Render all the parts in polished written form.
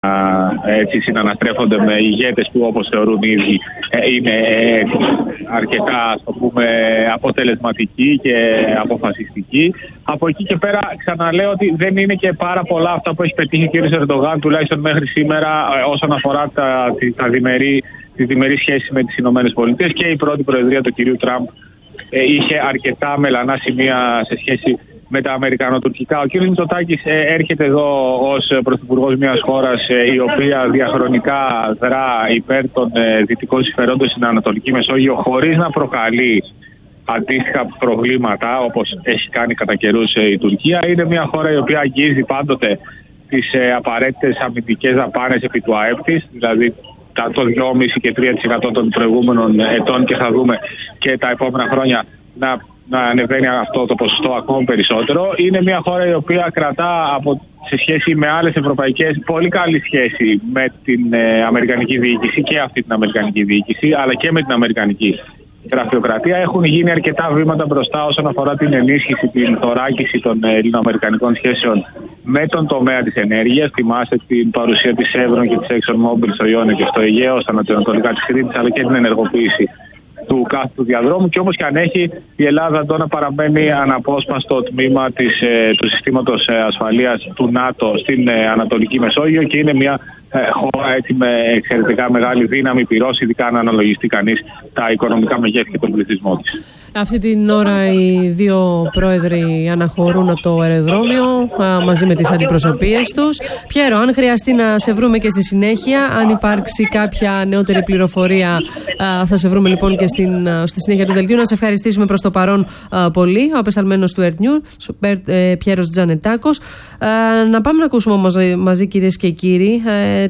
έτσι συναναστρέφονται με ηγέτες που, όπως θεωρούν οι ίδιοι, είναι αρκετά, ας το πούμε, αποτελεσματικοί και αποφασιστικοί. Από εκεί και πέρα ξαναλέω ότι δεν είναι και πάρα πολλά αυτά που έχει πετύχει ο κ. Ερντογάν, τουλάχιστον μέχρι σήμερα, όσον αφορά τις διμερείς σχέσεις με τις ΗΠΑ, και η πρώτη προεδρία του κ. Τραμπ είχε αρκετά μελανά σημεία σε σχέση με τα αμερικανοτουρκικά. Ο κ. Μητσοτάκης έρχεται εδώ ως πρωθυπουργός μιας χώρας η οποία διαχρονικά δρά υπέρ των δυτικών συμφερόντων στην Ανατολική Μεσόγειο, χωρίς να προκαλεί αντίστοιχα προβλήματα όπως έχει κάνει κατά καιρούς η Τουρκία. Είναι μια χώρα η οποία αγγίζει πάντοτε τις απαραίτητες αμυντικές δαπάνες επί του ΑΕΠ της, δηλαδή το 2,5 και 3% των προηγούμενων ετών, και θα δούμε και τα επόμενα χρόνια να ανεβαίνει αυτό το ποσοστό ακόμη περισσότερο. Είναι μια χώρα η οποία κρατά σε σχέση με άλλες ευρωπαϊκές πολύ καλή σχέση με την αμερικανική διοίκηση, και αυτή την αμερικανική διοίκηση, αλλά και με την αμερικανική γραφειοκρατία. Έχουν γίνει αρκετά βήματα μπροστά όσον αφορά την ενίσχυση, την θωράκιση των ελληνοαμερικανικών σχέσεων με τον τομέα της ενέργειας. Θυμάστε την παρουσία της Chevron και της ExxonMobil στο Ιόνιο και στο Αιγαίο, στα νοτιοανατολικά της Κρήτης, αλλά και την ενεργοποίηση του κάθετου διαδρόμου. Και όπως και αν έχει, η Ελλάδα, Αντώνα, παραμένει αναπόσπαστο τμήμα του συστήματος ασφαλείας του ΝΑΤΟ στην Ανατολική Μεσόγειο, και είναι μια χώρα έτσι με εξαιρετικά μεγάλη δύναμη πυρός, ειδικά αν αναλογιστεί κανείς τα οικονομικά μεγέθη και τον πληθυσμό της. Αυτή την ώρα οι δύο πρόεδροι αναχωρούν από το αεροδρόμιο μαζί με τις αντιπροσωπείες τους. Πιέρο, αν χρειαστεί να σε βρούμε και στη συνέχεια, αν υπάρξει κάποια νεότερη πληροφορία, θα σε βρούμε λοιπόν και στη συνέχεια του δελτίου. Να σε ευχαριστήσουμε προς το παρόν πολύ. Ο απεσταλμένος του Earth News, Πιέρος Τζανετάκος. Να πάμε να ακούσουμε μαζί, κυρίες και κύριοι,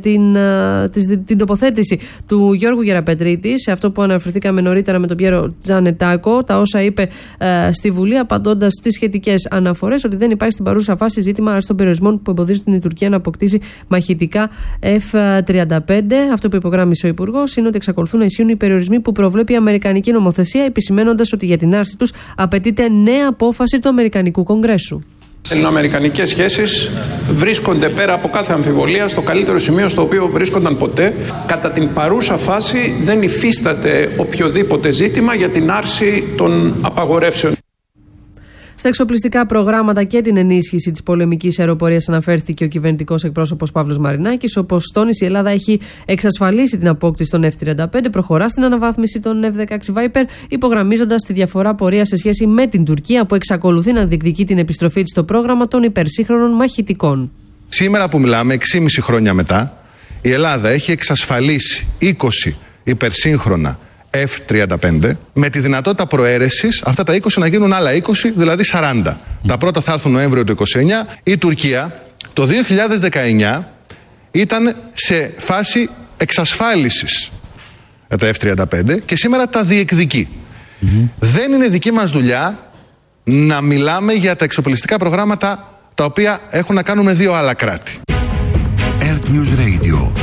την τοποθέτηση του Γιώργου Γεραπετρίτη σε αυτό που αναφερθήκαμε νωρίτερα με τον Πιέρο Τζανετάκο, τα όσα είπε στη Βουλή, απαντώντας στις σχετικές αναφορές ότι δεν υπάρχει στην παρούσα φάση ζήτημα άρσης των περιορισμών που εμποδίζουν την Τουρκία να αποκτήσει μαχητικά F-35. Αυτό που υπογράμμισε ο Υπουργός είναι ότι εξακολουθούν να ισχύουν οι περιορισμοί που προβλέπει η Αμερικανική νομοθεσία, επισημαίνοντας ότι για την άρση τους απαιτείται νέα απόφαση του Αμερικανικού Κογκρέσου. Ελληνοαμερικανικές σχέσεις βρίσκονται πέρα από κάθε αμφιβολία στο καλύτερο σημείο στο οποίο βρίσκονταν ποτέ. Κατά την παρούσα φάση δεν υφίσταται οποιοδήποτε ζήτημα για την άρση των απαγορεύσεων. Στα εξοπλιστικά προγράμματα και την ενίσχυση της πολεμικής αεροπορίας αναφέρθηκε ο κυβερνητικός εκπρόσωπος Παύλος Μαρινάκης. Όπως τόνισε, η Ελλάδα έχει εξασφαλίσει την απόκτηση των F-35, προχωρά στην αναβάθμιση των F-16 Viper, υπογραμμίζοντας τη διαφορά πορείας σε σχέση με την Τουρκία, που εξακολουθεί να διεκδικεί την επιστροφή της στο πρόγραμμα των υπερσύγχρονων μαχητικών. Σήμερα που μιλάμε, 6,5 χρόνια μετά, η Ελλάδα έχει εξασφαλίσει 20 υπερσύγχρονα F-35 με τη δυνατότητα προαίρεσης αυτά τα 20 να γίνουν άλλα 20, δηλαδή 40. Τα πρώτα θα έρθουν Νοέμβριο του 29. Η Τουρκία το 2019 ήταν σε φάση εξασφάλισης τα F-35 και σήμερα τα διεκδικεί. Δεν είναι δική μας δουλειά να μιλάμε για τα εξοπλιστικά προγράμματα τα οποία έχουν να κάνουν με δύο άλλα κράτη. Earth News Radio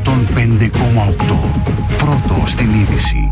105,8. Πρώτο στην είδηση.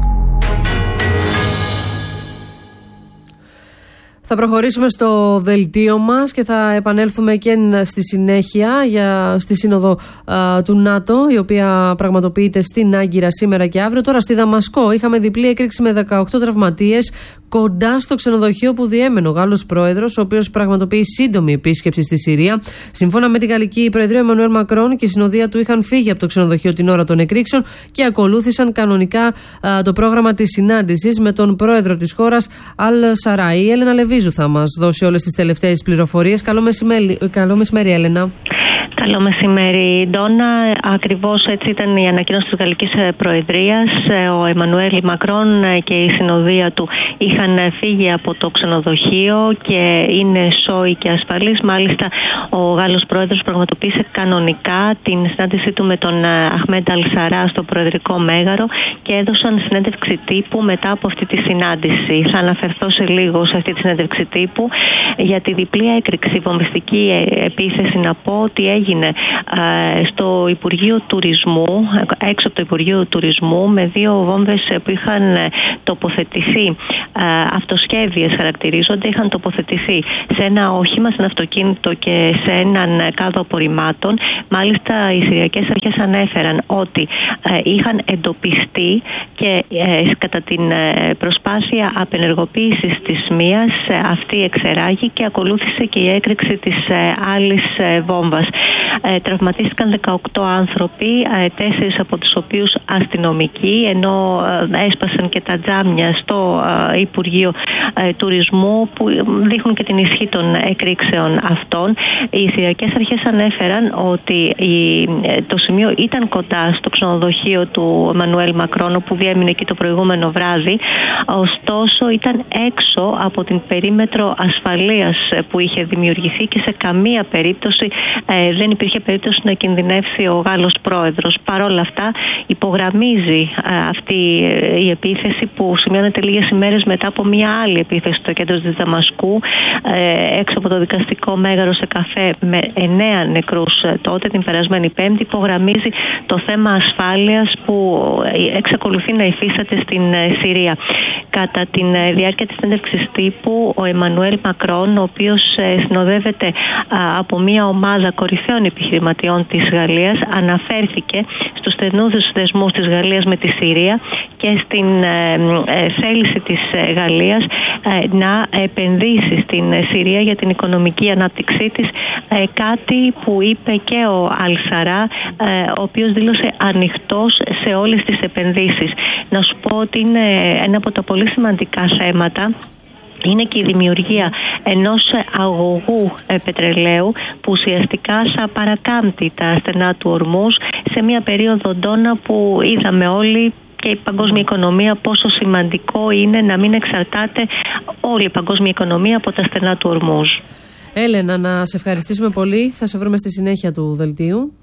Θα προχωρήσουμε στο δελτίο μας και θα επανέλθουμε και στη συνέχεια στη σύνοδο του ΝΑΤΟ, η οποία πραγματοποιείται στην Άγκυρα σήμερα και αύριο. Τώρα στη Δαμασκό είχαμε διπλή έκρηξη με 18 τραυματίες κοντά στο ξενοδοχείο που διέμενε ο Γάλλος πρόεδρος, ο οποίος πραγματοποιεί σύντομη επίσκεψη στη Συρία. Σύμφωνα με την Γαλλική Προεδρία, ο Εμμανουέλ Μακρόν και η συνοδεία του είχαν φύγει από το ξενοδοχείο την ώρα των εκρήξεων και ακολούθησαν κανονικά το πρόγραμμα της συνάντησης με τον πρόεδρο της χώρας Αλ Σαράι. Η Έλενα Λεβίζου θα μας δώσει όλες τις τελευταίες πληροφορίες. Καλό μεσημέρι, Έλενα. Καλό μεσημέρι, Ντόνα. Ακριβώς έτσι ήταν η ανακοίνωση της Γαλλικής Προεδρίας. Ο Εμμανουέλ Μακρόν και η συνοδεία του είχαν φύγει από το ξενοδοχείο και είναι σόοι και ασφαλείς. Μάλιστα, ο Γάλλος Πρόεδρος πραγματοποίησε κανονικά την συνάντησή του με τον Αχμέντ Αλ Σαρά στο Προεδρικό Μέγαρο και έδωσαν συνέντευξη τύπου μετά από αυτή τη συνάντηση. Θα αναφερθώ σε λίγο σε αυτή τη συνέντευξη τύπου. Για τη διπλή έκρηξη, βομβιστική επίθεση, να πω ότι έγινε έγινε στο Υπουργείο Τουρισμού, έξω από το Υπουργείο Τουρισμού, με 2 βόμβες που είχαν τοποθετηθεί, αυτοσχέδιες χαρακτηρίζονται, είχαν τοποθετηθεί σε ένα όχημα, σε ένα αυτοκίνητο και σε έναν κάδο απορριμμάτων. Μάλιστα, οι Συριακές Αρχές ανέφεραν ότι είχαν εντοπιστεί και κατά την προσπάθεια απενεργοποίησης της μίας αυτή εξεράγει και ακολούθησε και η έκρηξη της άλλης βόμβας. Τραυματίστηκαν 18 άνθρωποι, 4 από τους οποίους αστυνομικοί, ενώ έσπασαν και τα τζάμια στο Υπουργείο Τουρισμού που δείχνουν και την ισχύ των εκρήξεων αυτών. Οι Συριακές Αρχές ανέφεραν ότι το σημείο ήταν κοντά στο ξενοδοχείο του Εμμανουέλ Μακρόν, που διέμεινε εκεί το προηγούμενο βράδυ, ωστόσο ήταν έξω από την περίμετρο ασφαλείας που είχε δημιουργηθεί και σε καμία περίπτωση δεν υπήρχε περίπτωση να κινδυνεύσει ο Γάλλος πρόεδρος. Παρ' όλα αυτά υπογραμμίζει αυτή η επίθεση, που σημειώνεται λίγες ημέρες μετά από μια άλλη επίθεση στο κέντρο της Δαμασκού, έξω από το δικαστικό μέγαρο σε καφέ, με 9 νεκρούς τότε την περασμένη Πέμπτη. Υπογραμμίζει το θέμα ασφάλειας που εξακολουθεί να υφίσταται στην Συρία. Κατά τη διάρκεια της συνέντευξης τύπου, ο Εμμανουέλ Μακρόν, ο οποίος συνοδεύεται από μια ομάδα κορυφαίων επιχειρηματιών της Γαλλίας, αναφέρθηκε στους στενούς δεσμούς της Γαλλίας με τη Συρία και στην θέληση της Γαλλίας να επενδύσει στην Συρία για την οικονομική ανάπτυξή της, κάτι που είπε και ο Αλ-Σαρά, ο οποίος δήλωσε ανοιχτός σε όλες τις επενδύσεις. Να σου πω ότι είναι ένα από τα πολύ σημαντικά θέματα. Είναι και η δημιουργία ενός αγωγού πετρελαίου που ουσιαστικά θα παρακάμπτει τα στενά του Ορμούζ σε μια περίοδο, Ντόνα, που είδαμε όλοι και η παγκόσμια οικονομία πόσο σημαντικό είναι να μην εξαρτάται όλη η παγκόσμια οικονομία από τα στενά του Ορμούζ. Έλενα, να σε ευχαριστήσουμε πολύ. Θα σε βρούμε στη συνέχεια του δελτίου.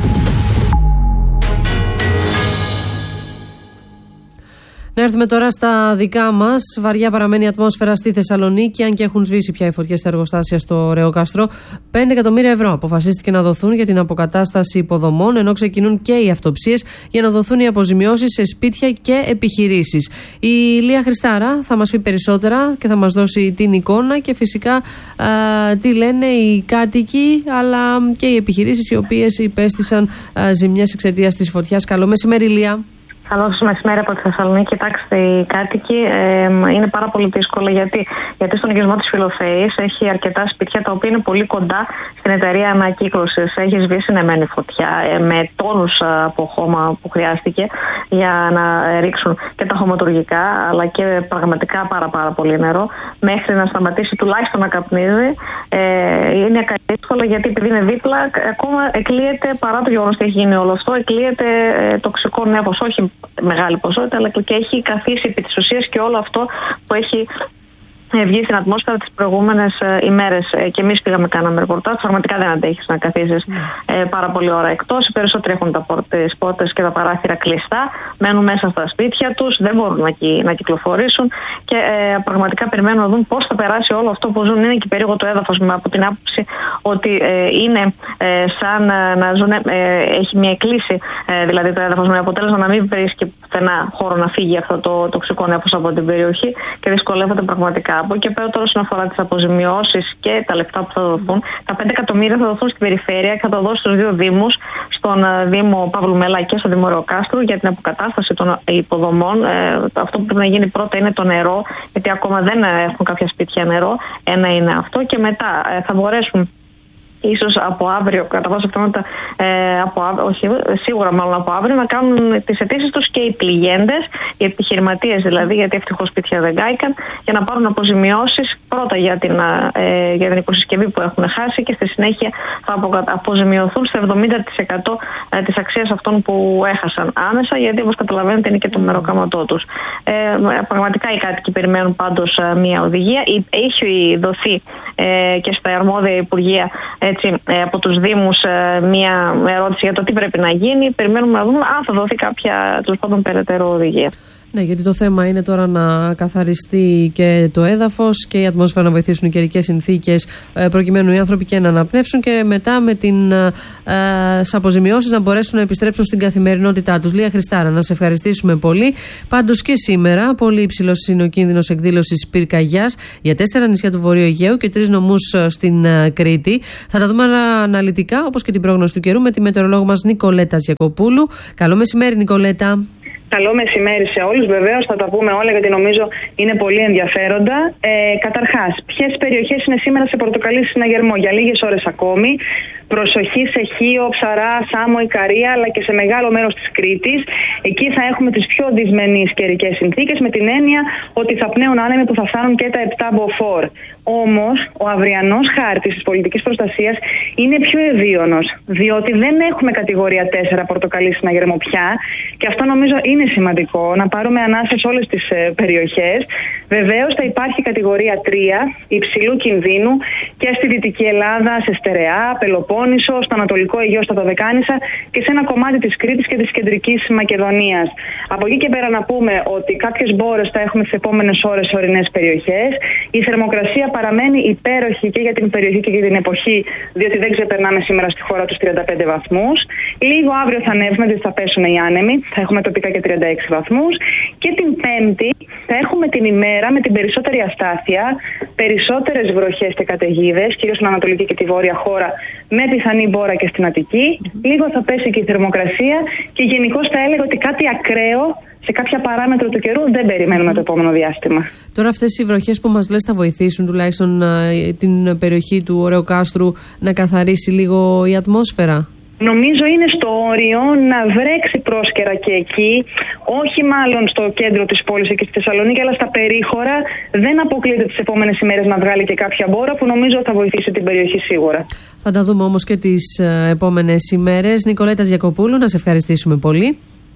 Να έρθουμε τώρα στα δικά μας. Βαριά παραμένει η ατμόσφαιρα στη Θεσσαλονίκη, αν και έχουν σβήσει πια οι φωτιές στα εργοστάσια στο Ρεοκάστρο. 5 εκατομμύρια ευρώ αποφασίστηκε να δοθούν για την αποκατάσταση υποδομών, ενώ ξεκινούν και οι αυτοψίες για να δοθούν οι αποζημιώσεις σε σπίτια και επιχειρήσεις. Η Λία Χριστάρα θα μας πει περισσότερα και θα μας δώσει την εικόνα και φυσικά τι λένε οι κάτοικοι, αλλά και οι επιχειρήσεις οι οποίες υπέστησαν ζημιές εξαιτίας της φωτιάς. Καλό μεσημέρι, Λία. Καλό σας μεσημέρι από τη Θεσσαλονίκη. Κοιτάξτε, οι κάτοικοι είναι πάρα πολύ δύσκολο γιατί στον οικισμό της Φιλοθέης έχει αρκετά σπίτια τα οποία είναι πολύ κοντά στην εταιρεία ανακύκλωσης. Έχει σβήσει νεμένη φωτιά με τόνους από χώμα που χρειάστηκε για να ρίξουν και τα χωματουργικά, αλλά και πραγματικά πάρα πολύ νερό, μέχρι να σταματήσει τουλάχιστον να καπνίζει. Είναι δύσκολο γιατί επειδή είναι δίπλα, ακόμα εκλείεται, παρά το γεγονός ότι έχει γίνει όλο αυτό, εκλείεται τοξικό νέφος, όχι μεγάλη ποσότητα, αλλά και έχει καθίσει επί της ουσίας και όλο αυτό που έχει βγει στην ατμόσφαιρα τις προηγούμενες ημέρες. Και εμείς πήγαμε, κάναμε ρεπορτάζ. Πραγματικά δεν αντέχεις να καθίσεις πάρα πολλή ώρα εκτός. Οι περισσότεροι έχουν τις πόρτες και τα παράθυρα κλειστά, μένουν μέσα στα σπίτια τους, δεν μπορούν να κυκλοφορήσουν και πραγματικά περιμένουν να δουν πώς θα περάσει όλο αυτό που ζουν. Είναι και περίεργο το έδαφος, από την άποψη ότι είναι σαν να ζουν, έχει μια εκκλήση δηλαδή το έδαφος, με αποτέλεσμα να μην βρίσκει πουθενά χώρο να φύγει αυτό το τοξικό νέφος από την περιοχή και δυσκολεύονται πραγματικά. Από εκεί και πέρα, τώρα, όσον αφορά τις αποζημιώσεις και τα λεφτά που θα δοθούν, τα 5 εκατομμύρια θα δοθούν στην περιφέρεια και θα το δώσουν στους 2 Δήμους, στον Δήμο Παύλου Μελά και στο Δήμο Ρεοκάστρου, για την αποκατάσταση των υποδομών. Αυτό που πρέπει να γίνει πρώτα είναι το νερό, γιατί ακόμα δεν έχουν κάποια σπίτια νερό. Ένα είναι αυτό, και μετά θα μπορέσουν ίσως από αύριο, κατά πάσα πιθανότητα, σίγουρα μάλλον από αύριο, να κάνουν τις αιτήσεις τους και οι πληγέντες, οι επιχειρηματίες δηλαδή, γιατί ευτυχώς σπίτια δεν κάηκαν, για να πάρουν αποζημιώσεις πρώτα για την οικοσυσκευή που έχουν χάσει και στη συνέχεια θα αποζημιωθούν στο 70% της αξίας αυτών που έχασαν άμεσα, γιατί όπως καταλαβαίνετε είναι και το μεροκάματό τους. Πραγματικά οι κάτοικοι περιμένουν πάντως μια οδηγία. Έχει δοθεί και στα αρμόδια υπουργεία από τους Δήμους μια ερώτηση για το τι πρέπει να γίνει. Περιμένουμε να δούμε αν θα δοθεί κάποια, τέλος πάντων, περαιτέρω οδηγία. Ναι, γιατί το θέμα είναι τώρα να καθαριστεί και το έδαφος και η ατμόσφαιρα, να βοηθήσουν οι καιρικές συνθήκες προκειμένου οι άνθρωποι και να αναπνεύσουν και μετά με τις αποζημιώσεις να μπορέσουν να επιστρέψουν στην καθημερινότητά τους. Λία Χριστάρα, να σε ευχαριστήσουμε πολύ. Πάντως και σήμερα πολύ υψηλός είναι ο κίνδυνος εκδήλωσης πυρκαγιάς για 4 νησιά του Βορείου Αιγαίου και 3 νομούς στην Κρήτη. Θα τα δούμε αναλυτικά, όπως και την πρόγνωση του καιρού, με τη μετεωρολόγο μας Νικολέτα Γιακοπούλου. Καλό μεσημέρι, Νικολέτα. Καλό μεσημέρι σε όλους. Βεβαίως θα τα πούμε όλα, γιατί νομίζω είναι πολύ ενδιαφέροντα. Καταρχάς, ποιες περιοχές είναι σήμερα σε πορτοκαλί συναγερμό για λίγες ώρες ακόμη? Προσοχή σε Χίο, Ψαρά, Σάμο, Ικαρία, αλλά και σε μεγάλο μέρος της Κρήτης. Εκεί θα έχουμε τις πιο δυσμενείς καιρικές συνθήκες, με την έννοια ότι θα πνέουν άνεμοι που θα φτάνουν και τα 7 μποφόρ. Όμως, ο αυριανός χάρτης της πολιτικής προστασίας είναι πιο ευίωνος, διότι δεν έχουμε κατηγορία 4 πορτοκαλί συναγερμό πια, και αυτό νομίζω είναι σημαντικό, να πάρουμε ανάσα σε όλες τις περιοχές. Βεβαίως θα υπάρχει κατηγορία 3 υψηλού κινδύνου και στη Δυτική Ελλάδα, σε Στερεά, Πελοπόννησο, στο Ανατολικό Αιγαίο, στα Δωδεκάνησα και σε ένα κομμάτι της Κρήτης και της Κεντρικής Μακεδονίας. Από εκεί και πέρα να πούμε ότι κάποιες μπόρες θα έχουμε τις επόμενες ώρες σε ορεινές περιοχές. Η θερμοκρασία παραμένει υπέροχη και για την περιοχή και για την εποχή, διότι δεν ξεπερνάμε σήμερα στη χώρα τους 35 βαθμούς. Λίγο αύριο θα ανέβουμε, διότι θα πέσουν οι άνεμοι. Θα έχουμε τοπικά και 36 βαθμούς. Και την Πέμπτη θα έχουμε την ημέρα με την περισσότερη αστάθεια, περισσότερες βροχές και καταιγίδες, κυρίως στην Ανατολική και τη Βόρεια χώρα, με πιθανή μπόρα και στην Αττική. Λίγο θα πέσει και η θερμοκρασία και γενικώς θα έλεγα ότι κάτι ακραίο σε κάποια παράμετρο του καιρού δεν περιμένουμε το επόμενο διάστημα. Τώρα αυτές οι βροχές που μας λες θα βοηθήσουν τουλάχιστον την περιοχή του Ωρεοκάστρου να καθαρίσει λίγο η ατμόσφαιρα? Νομίζω είναι στο όριο να βρέξει πρόσκαιρα και εκεί, όχι μάλλον στο κέντρο της πόλης εκεί στη Θεσσαλονίκη, αλλά στα περίχωρα. Δεν αποκλείεται τις επόμενες ημέρες να βγάλει και κάποια μπόρα που νομίζω θα βοηθήσει την περιοχή σίγουρα. Θα τα δούμε όμως και τις επόμενες ημέρες. Νικολέτα Γιακοπούλου, να σε ευχαριστήσουμε πολύ.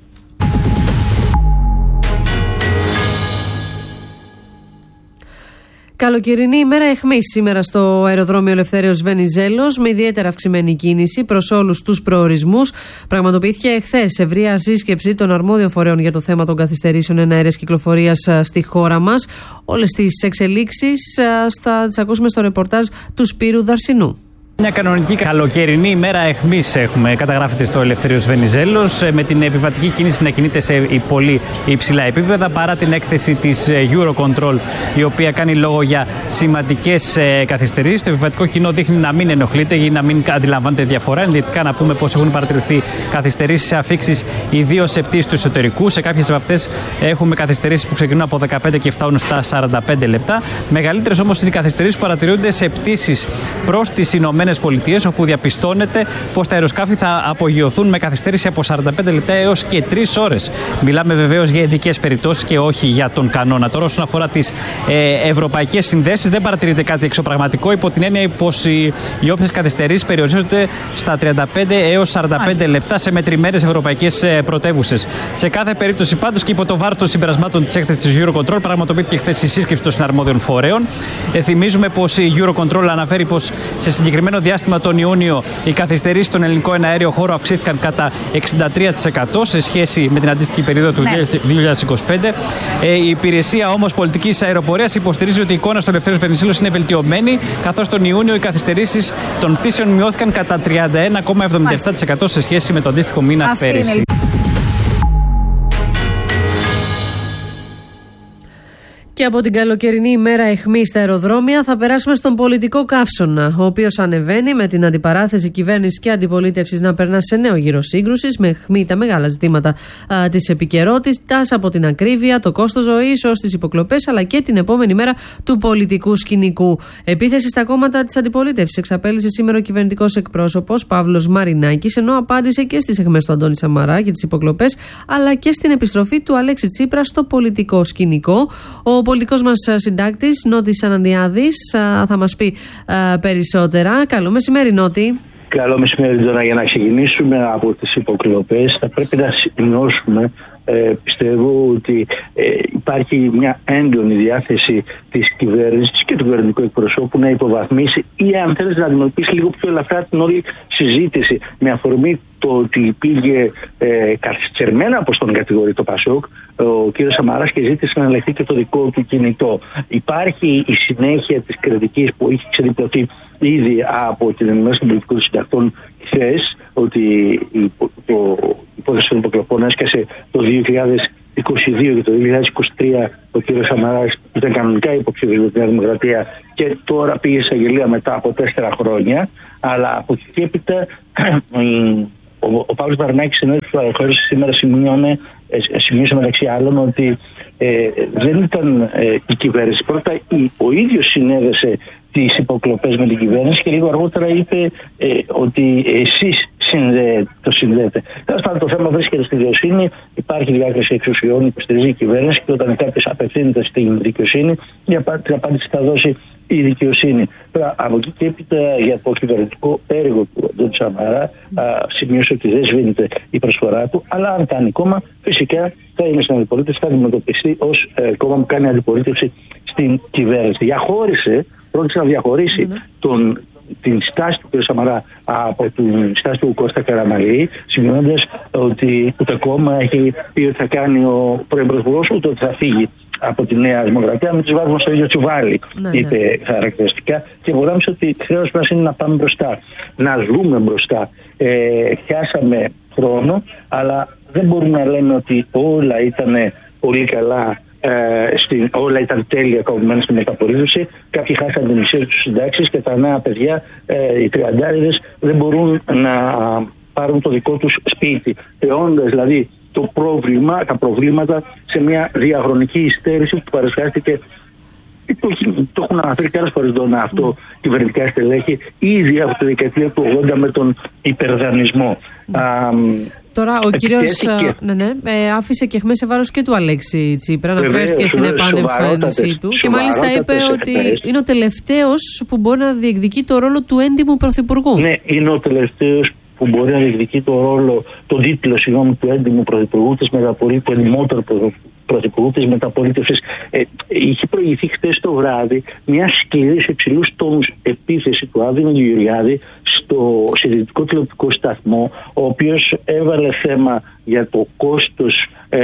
Καλοκαιρινή ημέρα αιχμής σήμερα στο αεροδρόμιο Ελευθέριος Βενιζέλος, με ιδιαίτερα αυξημένη κίνηση προς όλους τους προορισμούς. Πραγματοποιήθηκε εχθές ευρεία σύσκεψη των αρμόδιων φορέων για το θέμα των καθυστερήσεων εναέρειας κυκλοφορίας στη χώρα μας. Όλες τις εξελίξεις θα τις ακούσουμε στο ρεπορτάζ του Σπύρου Δαρσινού. Μια κανονική καλοκαιρινή ημέρα αιχμής έχουμε, καταγράφεται στο Ελευθέριος Βενιζέλος, με την επιβατική κίνηση να κινείται σε πολύ υψηλά επίπεδα, παρά την έκθεση της Eurocontrol, η οποία κάνει λόγο για σημαντικές καθυστερήσεις. Το επιβατικό κοινό δείχνει να μην ενοχλείται ή να μην αντιλαμβάνεται διαφορά. Ενδεικτικά να πούμε πως έχουν παρατηρηθεί καθυστερήσεις σε αφήξεις ιδίως σε πτήσεις του εσωτερικού. Σε κάποιες από αυτές έχουμε καθυστερήσεις που ξεκινούν από 15 και φτάνουν στα 45 λεπτά. Μεγαλύτερες όμως είναι οι καθυστερήσεις που παρατηρούνται σε πτήσεις προς τις Ηνωμένες Πολιτείες, όπου διαπιστώνεται πως τα αεροσκάφη θα απογειωθούν με καθυστέρηση από 45 λεπτά έως και 3 ώρες. Μιλάμε βεβαίως για ειδικές περιπτώσεις και όχι για τον κανόνα. Τώρα, όσον αφορά τις ευρωπαϊκές συνδέσεις, δεν παρατηρείται κάτι εξωπραγματικό, υπό την έννοια πως οι όποιες καθυστερήσεις περιορίζονται στα 35 έως 45 λεπτά σε μετρημένες ευρωπαϊκές πρωτεύουσες. Σε κάθε περίπτωση, πάντως, και υπό το βάρος των συμπερασμάτων της έκθεσης της Eurocontrol, πραγματοποιήθηκε χθες η σύσκεψη των συναρμόδιων φορέων. Θυμίζουμε πως η Eurocontrol αναφέρει πως σε συγκεκριμένο διάστημα τον Ιούνιο οι καθυστερήσεις στον ελληνικό εναέριο χώρο αυξήθηκαν κατά 63% σε σχέση με την αντίστοιχη περίοδο του 2025. Η υπηρεσία όμως πολιτικής αεροπορίας υποστηρίζει ότι η εικόνα στο Ελευθέριος Βενιζέλος είναι βελτιωμένη, καθώς τον Ιούνιο οι καθυστερήσεις των πτήσεων μειώθηκαν κατά 31,77% σε σχέση με το αντίστοιχο μήνα πέρυσι. Και από την καλοκαιρινή ημέρα αιχμή στα αεροδρόμια θα περάσουμε στον πολιτικό καύσωνα, ο οποίος ανεβαίνει με την αντιπαράθεση κυβέρνησης και αντιπολίτευσης να περνά σε νέο γύρο σύγκρουσης, με αιχμή τα μεγάλα ζητήματα της επικαιρότητας, από την ακρίβεια, το κόστος ζωής ως τις υποκλοπές, αλλά και την επόμενη μέρα του πολιτικού σκηνικού. Επίθεση στα κόμματα της αντιπολίτευσης εξαπέλυσε σήμερα ο κυβερνητικός εκπρόσωπος Παύλος Μαρινάκης, ενώ απάντησε και στις αιχμές του Αντώνη Σαμαρά και τις υποκλοπές, αλλά και στην επιστροφή του Αλέξη Τσίπρα στο πολιτικό σκηνικό. Ο πολιτικός μας συντάκτης Νότης Αναντιάδης θα μας πει περισσότερα. Καλό μεσημέρι, Νότη. Καλό μεσημέρι, Τζόνα. Για να ξεκινήσουμε από τις υποκλοπές, θα πρέπει να σημειώσουμε πιστεύω ότι υπάρχει μια έντονη διάθεση της κυβέρνησης και του κυβερνητικού εκπροσώπου να υποβαθμίσει ή αν θέλεις να αντιμετωπίσει λίγο πιο ελαφρά την όλη συζήτηση, με αφορμή το ότι πήγε καθυστερημένα, όπως τον κατηγορεί το Πασόκ, ο κ. Σαμαράς, και ζήτησε να ελεγχθεί και το δικό του κινητό. Υπάρχει η συνέχεια της κριτικής που έχει ξεδιπλωθεί ήδη από την Ενημέρωση των Πολιτικών Συντακτών χθες, ότι η υπόθεση των υποκλοπών έσκασε το 2022 και το 2023 ο κ. Σαμαράς ήταν κανονικά υποψήφιος για τη Νέα Δημοκρατία και τώρα πήγε σε αγγελία μετά από 4 χρόνια. Αλλά από εκεί και έπειτα ο Παύλος Βαρνάκης, συνέδριος του Παραχώρησης, σήμερα σημείωσε μεταξύ άλλων ότι δεν ήταν η κυβέρνηση. Πρώτα ο ίδιος συνέδεσε τις υποκλοπές με την κυβέρνηση και λίγο αργότερα είπε ότι εσείς το συνδέετε. Τέλος πάντων, το θέμα βρίσκεται στη δικαιοσύνη, υπάρχει διάκριση εξουσιών, υποστηρίζει η κυβέρνηση και όταν κάποιος απευθύνεται στην δικαιοσύνη, την απάντηση θα δώσει η δικαιοσύνη. Τώρα, από εκεί και έπειτα, για το κυβερνητικό έργο του Αντώνη Σαμαρά, σημείωσε ότι δεν σβήνεται η προσφορά του, αλλά αν κάνει κόμμα, φυσικά θα είναι στην αντιπολίτευση, θα αντιμετωπιστεί ως κόμμα που κάνει αντιπολίτευση στην κυβέρνηση. Πρόκειται να διαχωρίσει την στάση του κ. Σαμαρά από την στάση του Κώστα Καραμανλή, σημειώνοντας ότι το κόμμα έχει πει ότι θα κάνει ο πρώην Πρωθυπουργός, ούτε ότι θα φύγει από τη Νέα Δημοκρατία, με τους βάζουμε στο ίδιο τσουβάλι, είπε χαρακτηριστικά. Και βολάμισε ότι χρέος μας είναι να πάμε μπροστά, να δούμε μπροστά. Χάσαμε χρόνο, αλλά δεν μπορούμε να λέμε ότι όλα ήταν πολύ καλά. Όλα ήταν τέλεια κομμένα στη μεταπολίτευση. Κάποιοι χάσαν την μισή τους συντάξεις και τα νέα παιδιά, οι τριαντάριδες, δεν μπορούν να πάρουν το δικό τους σπίτι. Θεώντας δηλαδή τα προβλήματα σε μια διαχρονική υστέρηση που παρουσιάστηκε. Το έχουν αναφέρει και άλλες φορές αυτό κυβερνητικά στελέχη ήδη από τη δεκαετία του 80 με τον υπερδανισμό. Τώρα ο κύριος άφησε και αιχμές σε βάρος και του Αλέξη Τσίπρα, αναφέρθηκε στην επανεμφάνισή του και μάλιστα είπε ότι είναι ο τελευταίος που μπορεί να διεκδικεί το ρόλο του έντιμου πρωθυπουργού. Ναι, είναι ο τελευταίος που μπορεί να διεκδικεί τον τίτλο του έντιμου πρωθυπουργού της μεταπολίτευσης, του εντιμότερου πρωθυπουργού της μεταπολίτευσης. Είχε προηγηθεί χθες το βράδυ μια σκληρή σε υψηλούς τόνους επίθεση του Άδωνη Γεωργιάδη στο συντηρητικό τηλεοπτικό σταθμό, ο οποίος έβαλε θέμα για το κόστος,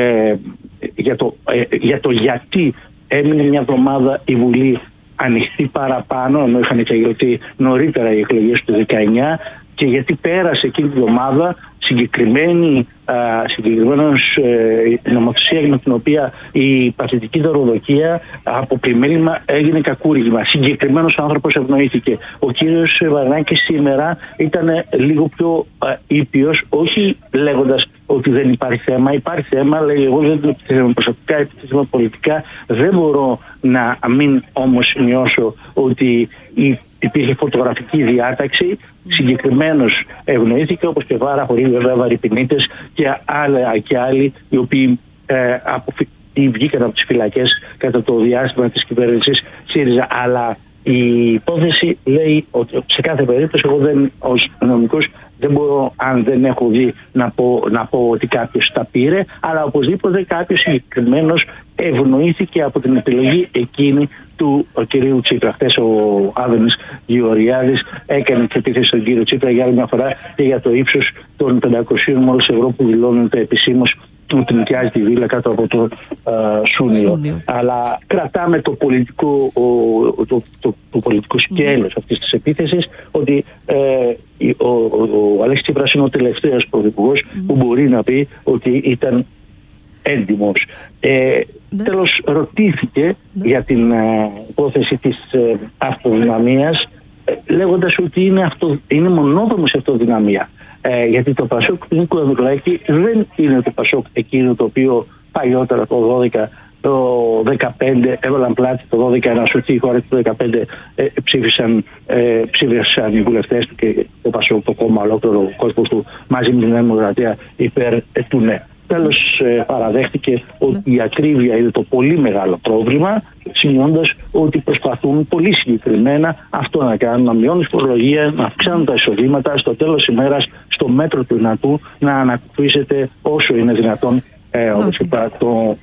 για το γιατί έμεινε μια εβδομάδα η Βουλή ανοιχτή παραπάνω, ενώ είχαν εξαγγελθεί νωρίτερα οι εκλογές του 19, και γιατί πέρασε εκείνη τη εβδομάδα συγκεκριμένος νομοθεσία με την οποία η παθητική δωροδοκία από πλημέλημα έγινε κακούργημα. Συγκεκριμένος άνθρωπος ευνοήθηκε. Ο κύριος Βαρνάκης σήμερα ήταν λίγο πιο ήπιος, όχι λέγοντας ότι δεν υπάρχει θέμα. Υπάρχει θέμα, λέει, εγώ δεν το επιτυχαίνω προσωπικά, επιτυχαίνω πολιτικά. Δεν μπορώ να μην όμως σημειώσω ότι υπήρχε φωτογραφική διάταξη, συγκεκριμένος ευνοήθηκε, όπως και πάρα πολλοί βέβαια βαρυπινίτες και άλλοι οι οποίοι βγήκαν από τις φυλακές κατά το διάστημα της κυβέρνησης ΣΥΡΙΖΑ. Αλλά η υπόθεση λέει ότι σε κάθε περίπτωση εγώ ως νομικός δεν μπορώ, αν δεν έχω δει, να πω ότι κάποιος τα πήρε, αλλά οπωσδήποτε κάποιος συγκεκριμένος ευνοήθηκε από την επιλογή εκείνη του κυρίου Τσίπρα. Χθες ο Άδωνης Γεωργιάδης έκανε και επίθεση στον κύριο Τσίπρα για άλλη μια φορά και για το ύψος των 500 μόλις ευρώ που δηλώνεται επισήμως ότι νοικιάζει τη βίλα κάτω από το Σούνιο. Αλλά κρατάμε το πολιτικό σκέλος αυτής της επίθεσης, ότι ο Αλέξης Τσίπρας είναι ο τελευταίος πρωθυπουργός που μπορεί να πει ότι ήταν έντιμος. Τέλος, ρωτήθηκε για την υπόθεση της αυτοδυναμίας, λέγοντας ότι είναι μονόδρομος η αυτοδυναμία. Γιατί το Πασόκ του Νίκου Ανδρουλάκη δεν είναι το Πασόκ εκείνο το οποίο παλιότερα το 12, το 15 έβαλαν πλάτη, το 12 να σωθεί η χώρα, το 15 ψήφισαν οι βουλευτές του και το Πασόκ, το κόμμα, ολόκληρο ο κόσμος του μαζί με την Νέα Δημοκρατία υπέρ του ναι. Τέλος, παραδέχτηκε ότι η ακρίβεια είναι το πολύ μεγάλο πρόβλημα, σημειώντας ότι προσπαθούν πολύ συγκεκριμένα αυτό να κάνουν, να μειώνουν τη φορολογία, να αυξάνουν τα εισοδήματα, στο τέλος ημέρας, στο μέτρο του δυνατού, να ανακουφίσετε όσο είναι δυνατόν όπως είπα,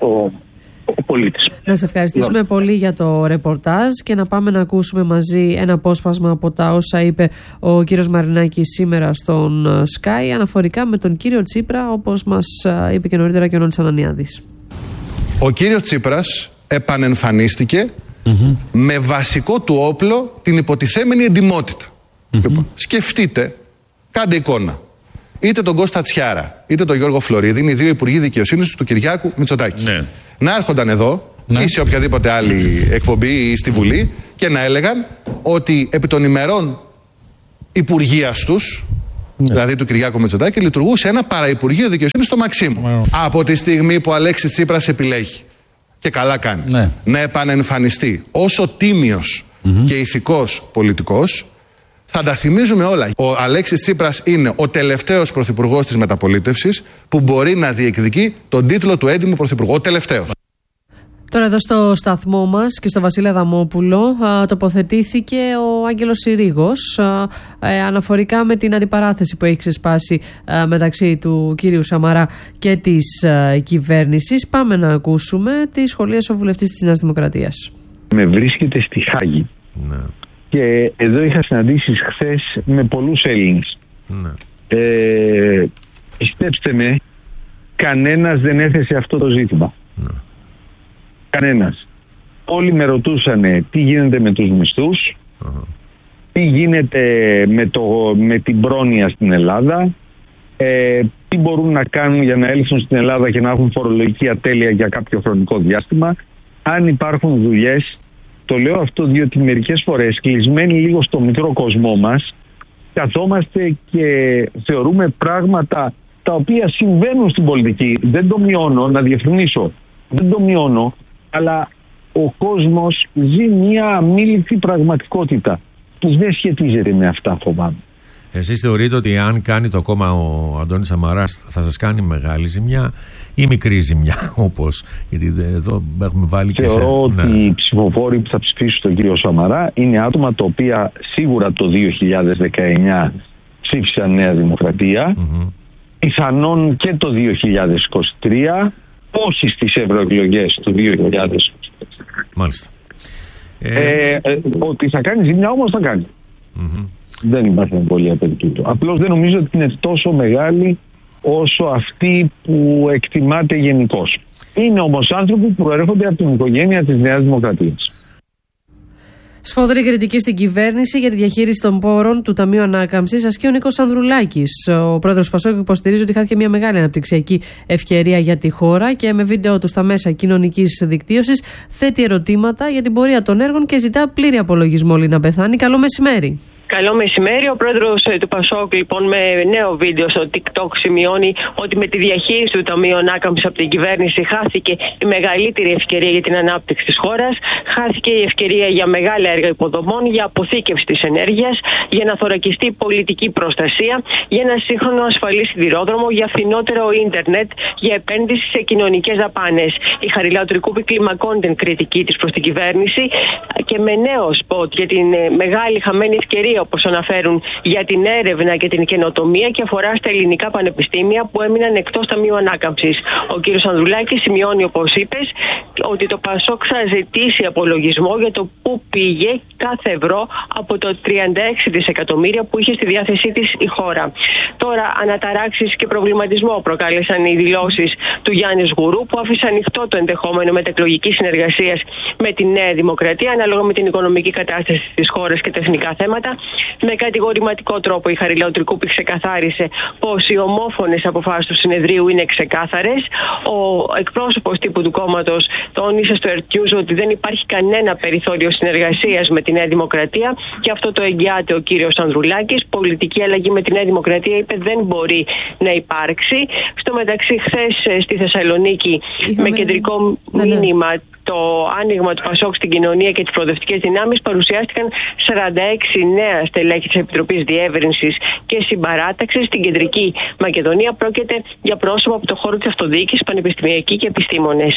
ο πολίτης. Να σε ευχαριστήσουμε πολύ για το ρεπορτάζ και να πάμε να ακούσουμε μαζί ένα απόσπασμα από τα όσα είπε ο κύριος Μαρινάκης σήμερα στον Sky αναφορικά με τον κύριο Τσίπρα, όπως μας είπε και νωρίτερα και ο Νόνης Ανανιάδης. Ο κύριος Τσίπρας επανεμφανίστηκε με βασικό του όπλο την υποτιθέμενη εντιμότητα. Λοιπόν, σκεφτείτε, κάντε εικόνα. Είτε τον Κώστα Τσιάρα, είτε τον Γιώργο Φλωρίδη, είναι οι δύο υπουργοί δικαιοσύνης του Κυριάκου Μητσοτάκη. Ναι. Να έρχονταν εδώ ή σε οποιαδήποτε άλλη εκπομπή ή στη Βουλή και να έλεγαν ότι επί των ημερών υπουργείας τους, δηλαδή του Κυριάκου Μητσοτάκη, λειτουργούσε ένα παραυπουργείο δικαιοσύνης στο Μαξίμου. Από τη στιγμή που ο Αλέξης Τσίπρας επιλέγει, και καλά κάνει, να επανεμφανιστεί όσο τίμιος και ηθικός πολιτικός, θα τα θυμίζουμε όλα. Ο Αλέξης Τσίπρας είναι ο τελευταίος πρωθυπουργός της μεταπολίτευσης που μπορεί να διεκδικεί τον τίτλο του έντιμου πρωθυπουργού. Ο τελευταίος. Τώρα εδώ στο σταθμό μας και στο Βασίλη Αδαμόπουλο τοποθετήθηκε ο Άγγελος Συρίγος αναφορικά με την αντιπαράθεση που έχει ξεσπάσει μεταξύ του κύριου Σαμαρά και της κυβέρνησης. Πάμε να ακούσουμε τι σχολίασε ο βουλευτής της Νέας Δημοκρατίας. Με βρίσκεται στη Χάγη. Ναι. Και εδώ είχα συναντήσεις χθες με πολλούς Έλληνες. Ναι. Πιστέψτε με, κανένας δεν έθεσε αυτό το ζήτημα. Ναι. Κανένας. Όλοι με ρωτούσαν τι γίνεται με τους μισθούς, τι γίνεται με την πρόνοια στην Ελλάδα, τι μπορούν να κάνουν για να έλθουν στην Ελλάδα και να έχουν φορολογική ατέλεια για κάποιο χρονικό διάστημα, αν υπάρχουν δουλειές. Το λέω αυτό διότι μερικές φορές κλεισμένοι λίγο στο μικρό κοσμό μας καθόμαστε και θεωρούμε πράγματα τα οποία συμβαίνουν στην πολιτική. Δεν το μειώνω, να διευκρινίσω. Δεν το μειώνω, αλλά ο κόσμος ζει μια αμήλικτη πραγματικότητα που δεν σχετίζεται με αυτά, φοβάμαι. Εσείς θεωρείτε ότι αν κάνει το κόμμα ο Αντώνης Σαμαράς θα σας κάνει μεγάλη ζημιά ή μικρή ζημιά, όπως, γιατί εδώ έχουμε βάλει και θεωρώ ότι οι ψηφοφόροι που θα ψηφίσουν τον κύριο Σαμαρά είναι άτομα τα οποία σίγουρα το 2019 ψήφισαν Νέα Δημοκρατία, πιθανόν και το 2023, όχι στις ευρωεκλογές του 2023. Μάλιστα. Ότι θα κάνει ζημιά όμως θα κάνει. Δεν υπάρχει πολύ απαιτητό. Απλώς δεν νομίζω ότι είναι τόσο μεγάλη όσο αυτή που εκτιμάται γενικώς. Είναι όμως άνθρωποι που προέρχονται από την οικογένεια της Νέας Δημοκρατίας. Σφοδρή κριτική στην κυβέρνηση για τη διαχείριση των πόρων του Ταμείου Ανάκαμψης ασκεί ο Νίκος Ανδρουλάκης. Ο πρόεδρος Πασόκ υποστηρίζει ότι χάθηκε μια μεγάλη αναπτυξιακή ευκαιρία για τη χώρα και με βίντεο του στα μέσα κοινωνικής δικτύωσης θέτει ερωτήματα για την πορεία των έργων και ζητά πλήρη απολογισμό. Λίνα Μπεθάνη, καλό μεσημέρι. Καλό μεσημέρι. Ο πρόεδρος του Πασόκ, λοιπόν, με νέο βίντεο στο TikTok σημειώνει ότι με τη διαχείριση του Ταμείου Ανάκαμψης από την κυβέρνηση χάθηκε η μεγαλύτερη ευκαιρία για την ανάπτυξη της χώρας. Χάθηκε η ευκαιρία για μεγάλα έργα υποδομών, για αποθήκευση της ενέργειας, για να θωρακιστεί πολιτική προστασία, για ένα σύγχρονο ασφαλή σιδηρόδρομο, για φθηνότερο ίντερνετ, για επένδυση σε κοινωνικές δαπάνες. Η Χαριλαοτρικού κλιμακώνει την κριτική της προς την κυβέρνηση και με νέο σποτ για την μεγάλη χαμένη ευκαιρία, όπως αναφέρουν, για την έρευνα και την καινοτομία και αφορά στα ελληνικά πανεπιστήμια που έμειναν εκτός Ταμείου Ανάκαμψης. Ο κ. Ανδρουλάκης σημειώνει, όπως είπες, ότι το Πασόκ θα ζητήσει απολογισμό για το πού πήγε κάθε ευρώ από το 36 δισεκατομμύρια που είχε στη διάθεσή της η χώρα. Τώρα, αναταράξεις και προβληματισμό προκάλεσαν οι δηλώσεις του Γιάννη Γουρού, που άφησαν ανοιχτό το ενδεχόμενο μετεκλογικής συνεργασίας με τη Νέα Δημοκρατία ανάλογα με την οικονομική κατάσταση της χώρας και τα εθνικά θέματα. Με κατηγορηματικό τρόπο η Χαριλαοτρικού ξεκαθάρισε πως οι ομόφωνες αποφάσεις του συνεδρίου είναι ξεκάθαρες. Ο εκπρόσωπος τύπου του κόμματος τόνισε στο Earth News ότι δεν υπάρχει κανένα περιθώριο συνεργασίας με τη Νέα Δημοκρατία και αυτό το εγγυάται ο κύριος Ανδρουλάκης. Πολιτική αλλαγή με τη Νέα Δημοκρατία, είπε, δεν μπορεί να υπάρξει. Στο μεταξύ, χθες στη Θεσσαλονίκη με κεντρικό μήνυμα το άνοιγμα του Πασόκ στην κοινωνία και τις προοδευτικές δυνάμεις παρουσιάστηκαν 46 νέα στελέχη της Επιτροπής Διεύρυνσης και Συμπαράταξης στην Κεντρική Μακεδονία. Πρόκειται για πρόσωπα από το χώρο της αυτοδιοίκησης, πανεπιστημιακοί και επιστήμονες.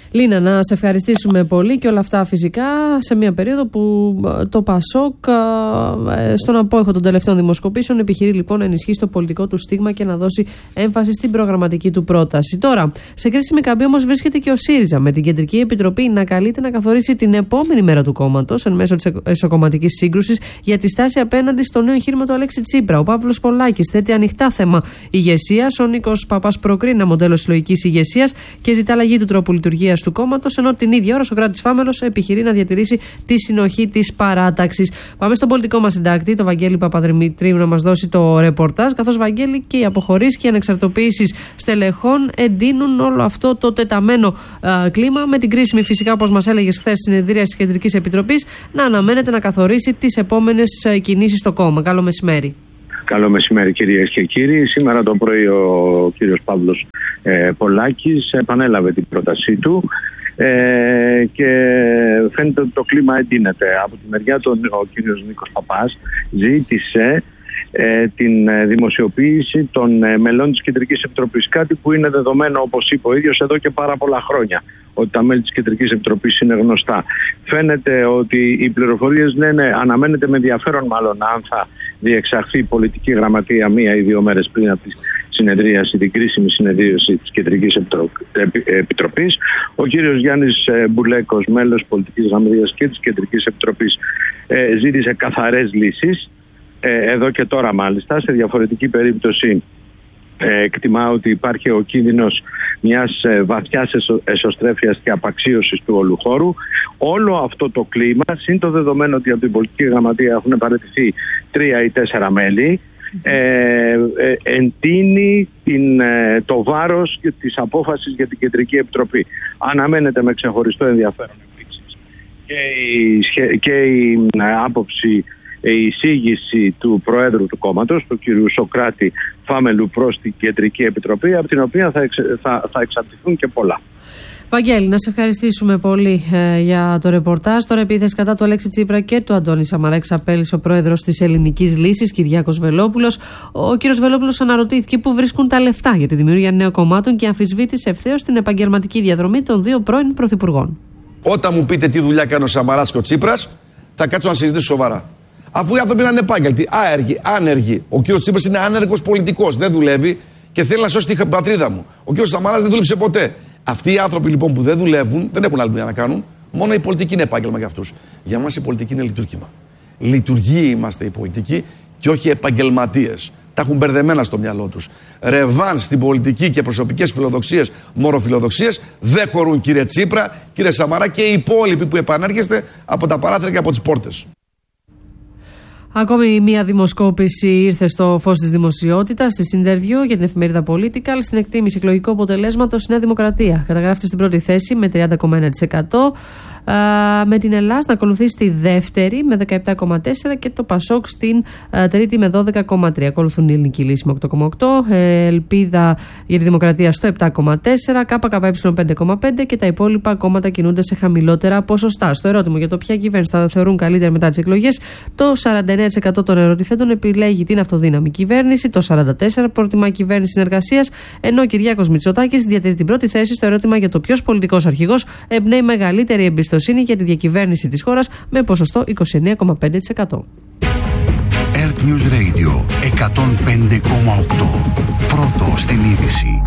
Λίνα, να σε ευχαριστήσουμε πολύ και όλα αυτά φυσικά σε μια περίοδο που το ΠΑΣΟΚ στον απόϊχο των τελευταίων δημοσκοπήσεων επιχειρεί λοιπόν να ενισχύσει το πολιτικό του στίγμα και να δώσει έμφαση στην προγραμματική του πρόταση. Τώρα, σε κρίσιμη καμπή όμως βρίσκεται και ο ΣΥΡΙΖΑ, με την Κεντρική Επιτροπή να καλείται να καθορίσει την επόμενη μέρα του κόμματος εν μέσω της εσωκομματικής σύγκρουσης για τη στάση απέναντι στο νέο εγχείρημα του Αλέξη Τσίπρα. Ο Παύλος Πολάκης θέτει ανοιχτά θέμα ηγεσίας. Ο Νίκος Παπάς προκρίνει ένα μοντέλο συλλογικής ηγεσίας και ζητά αλλαγή του τρόπου λειτουργίας του κόμματος, ενώ την ίδια ώρα ο Σωκράτης Φάμελος επιχειρεί να διατηρήσει τη συνοχή της παράταξης. Πάμε στον πολιτικό μας συντάκτη, τον Βαγγέλη Παπαδημητρίου, να μας δώσει το ρεπορτάζ. Καθώς, Βαγγέλη, και οι αποχωρήσεις και οι ανεξαρτοποιήσεις στελεχών εντείνουν όλο αυτό το τεταμένο κλίμα, με την κρίσιμη, φυσικά, όπως μας έλεγες χθες, συνεδρία της Κεντρικής Επιτροπής να αναμένεται να καθορίσει τις επόμενες κινήσεις στο κόμμα. Καλό μεσημέρι. Καλό μεσημέρι, κυρίες και κύριοι. Σήμερα το πρωί ο κύριος Παύλος Πολάκης επανέλαβε την πρότασή του και φαίνεται ότι το κλίμα εντείνεται. Από τη μεριά του ο κύριος Νίκος Παπάς ζήτησε την δημοσιοποίηση των μελών της Κεντρικής Επιτροπής. Κάτι που είναι δεδομένο, όπως είπε ο ίδιος, εδώ και πάρα πολλά χρόνια, ότι τα μέλη της Κεντρικής Επιτροπής είναι γνωστά. Φαίνεται ότι οι πληροφορίες αναμένεται με ενδιαφέρον μάλλον αν θα διεξαχθεί πολιτική γραμματεία 1 ή 2 μέρες πριν από τη συνεδρίαση, την κρίσιμη συνεδρίαση της Κεντρικής Επιτροπής. Ο κύριος Γιάννης Μπουλέκος, μέλος πολιτικής γραμματείας και της Κεντρικής Επιτροπής, ζήτησε καθαρές λύσεις. Εδώ και τώρα, μάλιστα, σε διαφορετική περίπτωση εκτιμά ότι υπάρχει ο κίνδυνος μιας βαθιάς εσωστρέφειας και απαξίωσης του όλου χώρου. Όλο αυτό το κλίμα, συν το δεδομένο ότι από την πολιτική γραμματεία έχουν παραιτηθεί 3 ή 4 μέλη, εντείνει το βάρος της απόφασης για την Κεντρική Επιτροπή. Αναμένεται με ξεχωριστό ενδιαφέρον επίσης και η άποψη, η εισήγηση του Προέδρου του κόμματος, του κ. Σωκράτη Φάμελου, προς την Κεντρική Επιτροπή, από την οποία θα εξαρτηθούν και πολλά. Βαγγέλη, να σε ευχαριστήσουμε πολύ για το ρεπορτάζ. Τώρα, επίθεση κατά του Αλέξη Τσίπρα και του Αντώνη Σαμαρά εξαπέλυσε ο πρόεδρος της Ελληνικής Λύσης, Κυριάκος Βελόπουλος. Ο κ. Βελόπουλος αναρωτήθηκε πού βρίσκουν τα λεφτά για τη δημιουργία νέων κομμάτων και αμφισβήτησε ευθέως την επαγγελματική διαδρομή των 2 πρώην πρωθυπουργών. Όταν μου πείτε τι δουλειά κάνει ο Σαμαράς και ο Τσίπρας, θα κάτσω να συζητήσω σοβαρά. Αφού οι άνθρωποι είναι ανεπάγγελτοι, άνεργοι. Ο κύριος Τσίπρας είναι άνεργος πολιτικός, δεν δουλεύει και θέλει να σώσει την πατρίδα μου. Ο κύριος Σαμαράς δεν δούλεψε ποτέ. Αυτοί οι άνθρωποι λοιπόν που δεν δουλεύουν, δεν έχουν άλλη δουλειά να κάνουν, μόνο η πολιτική είναι επάγγελμα για αυτούς. Για μας η πολιτική είναι λειτουργήμα. Λειτουργοί είμαστε οι πολιτικοί και όχι επαγγελματίες. Τα έχουν μπερδεμένα στο μυαλό τους. Ρεβάν στην πολιτική και προσωπικές φιλοδοξίες, μωροφιλοδοξίες δεν χωρούν, κύριε Τσίπρα, κύριε Σαμαρά και οι υπόλοιποι που επανέρχεστε από τα παράθυρα και από τις πόρτες. Ακόμη μία δημοσκόπηση ήρθε στο φως της δημοσιότητας, στη interview για την εφημερίδα Political. Στην εκτίμηση εκλογικού αποτελέσματος, η Νέα Δημοκρατία καταγράφεται στην πρώτη θέση με 30,1%. Με την Ελλάδα να ακολουθεί στη δεύτερη με 17,4% και το ΠΑΣΟΚ στην τρίτη με 12,3%. Ακολουθούν η Ελληνική Λύση με 8,8%, Ελπίδα για τη Δημοκρατία στο 7,4%, ΚΚΕ 5,5% και τα υπόλοιπα κόμματα κινούνται σε χαμηλότερα ποσοστά. Στο ερώτημα για το ποια κυβέρνηση θα θεωρούν καλύτερα μετά τις εκλογές, το 49% των ερωτηθέντων επιλέγει την αυτοδύναμη κυβέρνηση, το 44% προτιμά κυβέρνηση συνεργασίας, ενώ ο Κυριάκος Μητσοτάκης διατηρεί την πρώτη θέση στο ερώτημα για το ποιος πολιτικός αρχηγός εμπνέει μεγαλύτερη εμπιστοσύνη για τη διακυβέρνηση της χώρας με ποσοστό 29,5%. Earth News Radio 105,8. Πρώτο στην είδηση.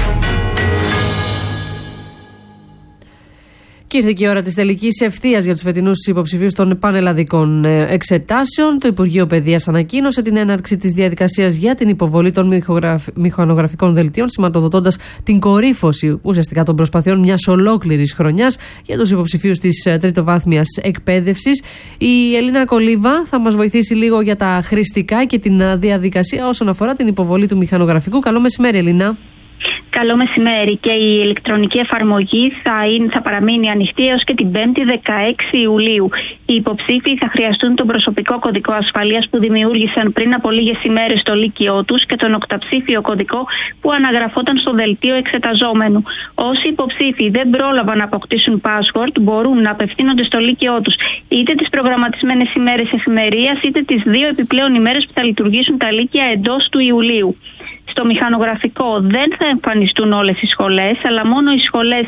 Και ήρθε και η ώρα της τελικής ευθείας για τους φετινούς υποψηφίους των πανελλαδικών εξετάσεων. Το Υπουργείο Παιδείας ανακοίνωσε την έναρξη της διαδικασίας για την υποβολή των μηχανογραφικών δελτίων, σηματοδοτώντας την κορύφωση ουσιαστικά των προσπαθειών μιας ολόκληρης χρονιάς για τους υποψηφίους της τριτοβάθμιας εκπαίδευσης. Η Ελίνα Κολίβα θα μας βοηθήσει λίγο για τα χρηστικά και την διαδικασία όσον αφορά την υποβολή του μηχανογραφικού. Καλό μεσημέρι, Ελίνα. Καλό μεσημέρι. Και η ηλεκτρονική εφαρμογή θα παραμείνει ανοιχτή έως και την 5η 16 Ιουλίου. Οι υποψήφοι θα χρειαστούν τον προσωπικό κωδικό ασφαλείας που δημιούργησαν πριν από λίγες ημέρες στο λύκειό τους και τον οκταψήφιο κωδικό που αναγραφόταν στο δελτίο εξεταζόμενου. Όσοι υποψήφοι δεν πρόλαβαν να αποκτήσουν password μπορούν να απευθύνονται στο λύκειό τους είτε τις προγραμματισμένες ημέρες εφημερίας είτε τις 2 επιπλέον ημέρες που θα λειτουργήσουν τα λύκεια εντός του Ιουλίου. Στο μηχανογραφικό δεν θα εμφανιστούν όλες οι σχολές, αλλά μόνο οι σχολές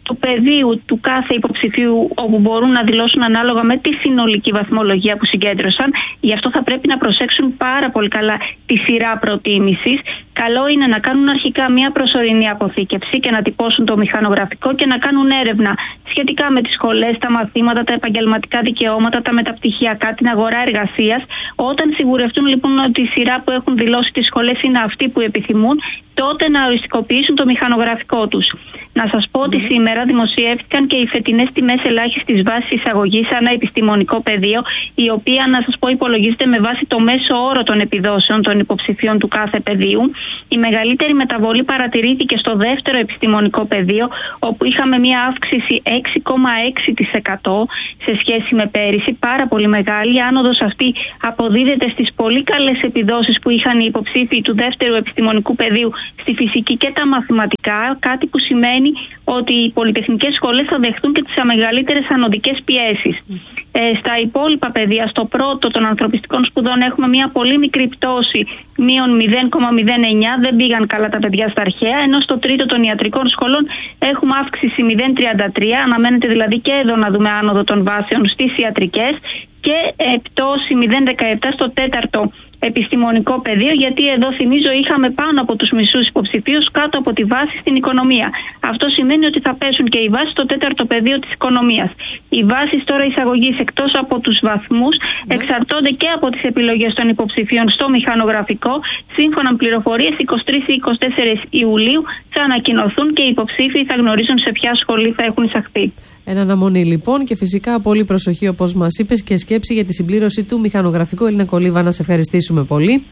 του πεδίου του κάθε υποψηφίου, όπου μπορούν να δηλώσουν ανάλογα με τη συνολική βαθμολογία που συγκέντρωσαν. Γι' αυτό θα πρέπει να προσέξουν πάρα πολύ καλά τη σειρά προτίμησης. Καλό είναι να κάνουν αρχικά μια προσωρινή αποθήκευση και να τυπώσουν το μηχανογραφικό και να κάνουν έρευνα σχετικά με τις σχολές, τα μαθήματα, τα επαγγελματικά δικαιώματα, τα μεταπτυχιακά, την αγορά εργασίας. Όταν σιγουρευτούν λοιπόν ότι η σειρά που έχουν δηλώσει τις σχολές είναι αυτή που επιθυμούν, τότε να οριστικοποιήσουν το μηχανογραφικό τους. Να σας πω ότι σήμερα δημοσιεύτηκαν και οι φετινές τιμές ελάχιστης βάσης εισαγωγής σε ένα επιστημονικό πεδίο, η οποία, να σας πω, υπολογίζεται με βάση το μέσο όρο των επιδόσεων των υποψηφίων του κάθε πεδίου. Η μεγαλύτερη μεταβολή παρατηρήθηκε στο δεύτερο επιστημονικό πεδίο, όπου είχαμε μια αύξηση 6,6% σε σχέση με πέρυσι, πάρα πολύ μεγάλη. Η άνοδος αυτή αποδίδεται στις πολύ καλές επιδόσεις που είχαν οι υποψήφοι του δεύτερου επιστημονικού πεδίου στη φυσική και τα μαθηματικά, κάτι που σημαίνει ότι οι πολυτεχνικές σχολές θα δεχτούν και τις μεγαλύτερες ανωδικές πιέσεις. Στα υπόλοιπα πεδία, στο πρώτο των ανθρωπιστικών σπουδών, έχουμε μια πολύ μικρή πτώση, μείον 0,09, δεν πήγαν καλά τα παιδιά στα αρχαία, ενώ στο τρίτο των ιατρικών σχολών έχουμε αύξηση 0,33, αναμένεται δηλαδή και εδώ να δούμε άνοδο των βάσεων στις ιατρικές, και πτώση 0,17 στο τέταρτο επιστημονικό πεδίο, γιατί εδώ, θυμίζω, είχαμε πάνω από τους μισούς υποψηφίους κάτω από τη βάση στην οικονομία. Αυτό σημαίνει ότι θα πέσουν και οι βάσεις στο τέταρτο πεδίο της οικονομίας. Οι βάσεις τώρα εισαγωγής, εκτός από τους βαθμούς, εξαρτώνται και από τις επιλογές των υποψηφίων στο μηχανογραφικό. Σύμφωνα με πληροφορίες, 23 ή 24 Ιουλίου θα ανακοινωθούν και οι υποψήφοι θα γνωρίζουν σε ποια σχολή θα έχουν εισαχθεί. Εν αναμονή λοιπόν, και φυσικά πολύ προσοχή, όπως μας είπες, και σκέψη για τη συμπλήρωση του μηχανογραφικού. Έλληνα Κολίβα, να σε ευχαριστήσουμε πολύ.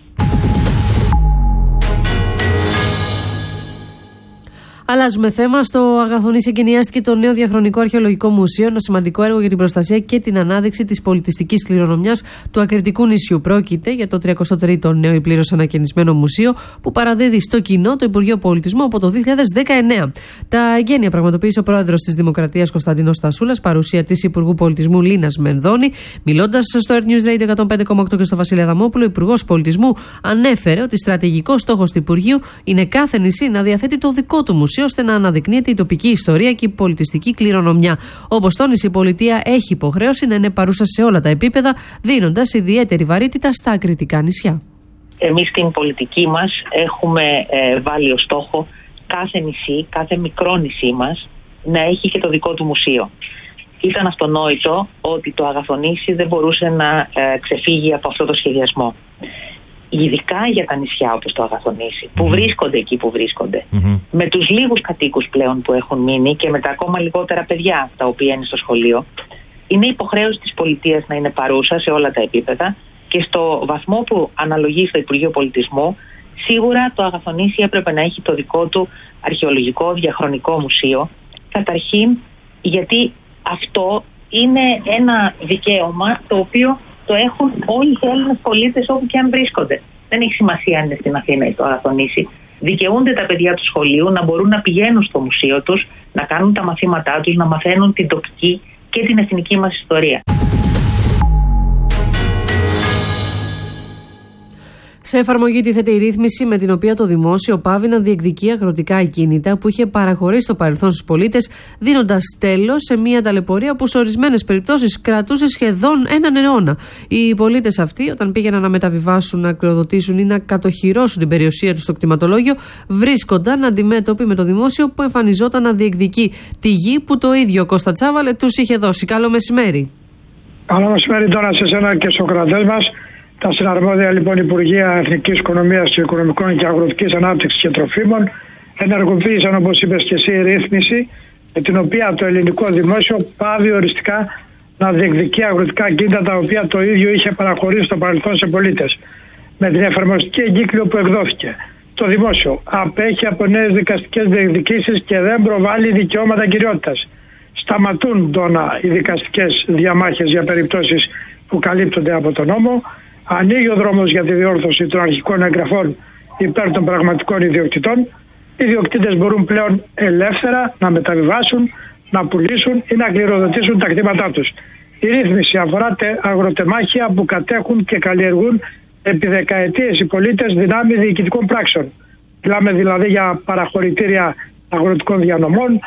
Αλλάζουμε θέμα. Στο Αγαθονήσι εγκαινιάστηκε το νέο διαχρονικό αρχαιολογικό μουσείο, ένα σημαντικό έργο για την προστασία και την ανάδειξη της πολιτιστικής κληρονομιάς του Ακριτικού νησιού. Πρόκειται για το 33ο νέο ή πλήρως ανακαινισμένο μουσείο που παραδίδει στο κοινό το Υπουργείο Πολιτισμού από το 2019. Τα εγγένεια πραγματοποίησε ο πρόεδρος της Δημοκρατίας Κωνσταντίνος Στασούλας, παρουσία της Υπουργού Πολιτισμού Λίνας Μενδώνη. Μιλώντας στο Earth News Radio 105,8 και στο Βασίλη Αδαμόπουλο, ο Υπουργός Πολιτισμού ανέφερε ότι στρατηγικός στόχος του Υπουργείου είναι κάθε νησί να διαθέτει το δικό του μουσείο, ώστε να αναδεικνύεται η τοπική ιστορία και η πολιτιστική κληρονομιά. Όπως τόνισε, η πολιτεία έχει υποχρέωση να είναι παρούσα σε όλα τα επίπεδα, δίνοντας ιδιαίτερη βαρύτητα στα ακριτικά νησιά. Εμείς στην πολιτική μας έχουμε βάλει ως στόχο κάθε νησί, κάθε μικρό νησί μας να έχει και το δικό του μουσείο. Ήταν αυτονόητο ότι το Αγαθονήσι δεν μπορούσε να ξεφύγει από αυτό το σχεδιασμό. Ειδικά για τα νησιά όπως το Αγαθονήσι, που βρίσκονται εκεί που βρίσκονται, με τους λίγους κατοίκους πλέον που έχουν μείνει και με τα ακόμα λιγότερα παιδιά τα οποία είναι στο σχολείο, είναι υποχρέωση της πολιτείας να είναι παρούσα σε όλα τα επίπεδα, και στο βαθμό που αναλογεί στο Υπουργείο Πολιτισμού, σίγουρα το Αγαθονήσι έπρεπε να έχει το δικό του αρχαιολογικό διαχρονικό μουσείο, καταρχήν γιατί αυτό είναι ένα δικαίωμα το οποίο το έχουν όλοι οι Έλληνες πολίτες όπου και αν βρίσκονται. Δεν έχει σημασία αν είναι στην Αθήνα ή στο Αγαθονήσι. Δικαιούνται τα παιδιά του σχολείου να μπορούν να πηγαίνουν στο μουσείο τους, να κάνουν τα μαθήματά τους, να μαθαίνουν την τοπική και την εθνική μας ιστορία. Σε εφαρμογή τίθεται η ρύθμιση με την οποία το δημόσιο πάβει να διεκδικεί αγροτικά ακίνητα που είχε παραχωρήσει στο παρελθόν στους πολίτες, δίνοντας τέλος σε μια ταλαιπωρία που σε ορισμένες περιπτώσεις κρατούσε σχεδόν έναν αιώνα. Οι πολίτες αυτοί, όταν πήγαιναν να μεταβιβάσουν, να κληροδοτήσουν ή να κατοχυρώσουν την περιουσία τους στο κτηματολόγιο, βρίσκονταν αντιμέτωποι με το δημόσιο που εμφανιζόταν να διεκδικεί τη γη που το ίδιο Κώστα Τσάβαλε τους είχε δώσει. Καλό μεσημέρι. Καλό μεσημέρι τώρα σε εσένα και στους κρατές μας. Τα συναρμόδια λοιπόν Υπουργεία Εθνικής Οικονομίας και Οικονομικών και Αγροτικής Ανάπτυξης και Τροφίμων ενεργοποίησαν, όπως είπες και εσύ, ρύθμιση με την οποία το ελληνικό δημόσιο πάβει οριστικά να διεκδικεί αγροτικά ακίνητα τα οποία το ίδιο είχε παραχωρήσει στο παρελθόν σε πολίτες. Με την εφαρμοστική εγκύκλιο που εκδόθηκε, το δημόσιο απέχει από νέες δικαστικές διεκδικήσεις και δεν προβάλλει δικαιώματα κυριότητας. Σταματούν τώρα οι δικαστικές διαμάχες για περιπτώσεις που καλύπτονται από τον νόμο. Ανοίγει ο δρόμος για τη διόρθωση των αρχικών εγγραφών υπέρ των πραγματικών ιδιοκτητών. Οι ιδιοκτήτες μπορούν πλέον ελεύθερα να μεταβιβάσουν, να πουλήσουν ή να κληροδοτήσουν τα κτήματά τους. Η ρύθμιση αφορά αγροτεμάχια που κατέχουν και καλλιεργούν επί δεκαετίες οι πολίτες δυνάμει διοικητικών πράξεων. Μιλάμε δηλαδή για παραχωρητήρια αγροτικών διανομών,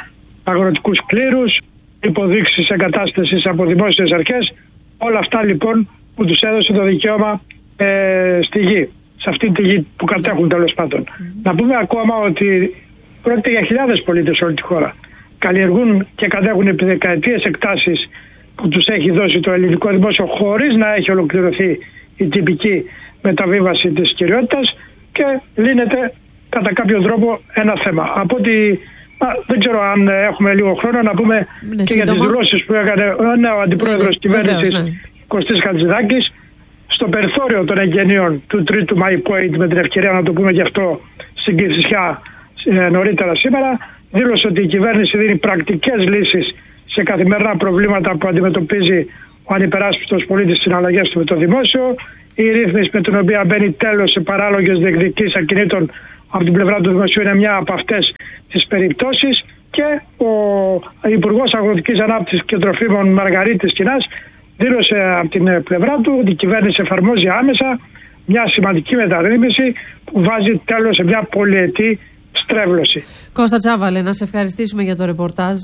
αγροτικούς κλήρους, υποδείξεις εγκατάστασης από δημόσιες αρχές. Όλα αυτά λοιπόν που τους έδωσε το δικαίωμα στη γη, σε αυτή τη γη που κατέχουν τέλος πάντων. Να πούμε ακόμα ότι πρόκειται για χιλιάδες πολίτες σε όλη τη χώρα. Καλλιεργούν και κατέχουν επί δεκαετίες εκτάσεις που τους έχει δώσει το ελληνικό δημόσιο χωρίς να έχει ολοκληρωθεί η τυπική μεταβίβαση της κυριότητας και λύνεται κατά κάποιο τρόπο ένα θέμα. Από ότι δεν ξέρω αν έχουμε λίγο χρόνο να πούμε και για τις δηλώσεις που έκανε ο αντιπρόεδρος κυβέρνησης Κωστής Χατζηδάκης στο περιθώριο των εγγενείων του 3ου Μάη Point, με την ευκαιρία να το πούμε και αυτό στην Κηφισιά νωρίτερα σήμερα, δήλωσε ότι η κυβέρνηση δίνει πρακτικές λύσεις σε καθημερινά προβλήματα που αντιμετωπίζει ο ανυπεράσπιστος πολίτης στις συναλλαγές του με το δημόσιο. Η ρύθμιση με την οποία μπαίνει τέλος σε παράλογες διεκδικήσεις ακινήτων από την πλευρά του δημοσίου είναι μια από αυτές τις περιπτώσεις. Και ο Υπουργός Αγροτικής Ανάπτυξης και Τροφίμων Μαργαρίτης Κινάς δήλωσε από την πλευρά του ότι η κυβέρνηση εφαρμόζει άμεσα μια σημαντική μεταρρύθμιση που βάζει τέλος σε μια πολυετή στρέβλωση. Κώστα Τσάβαλε, να σε ευχαριστήσουμε για το ρεπορτάζ.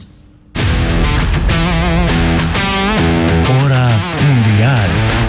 Ώρα Μουντιάλ.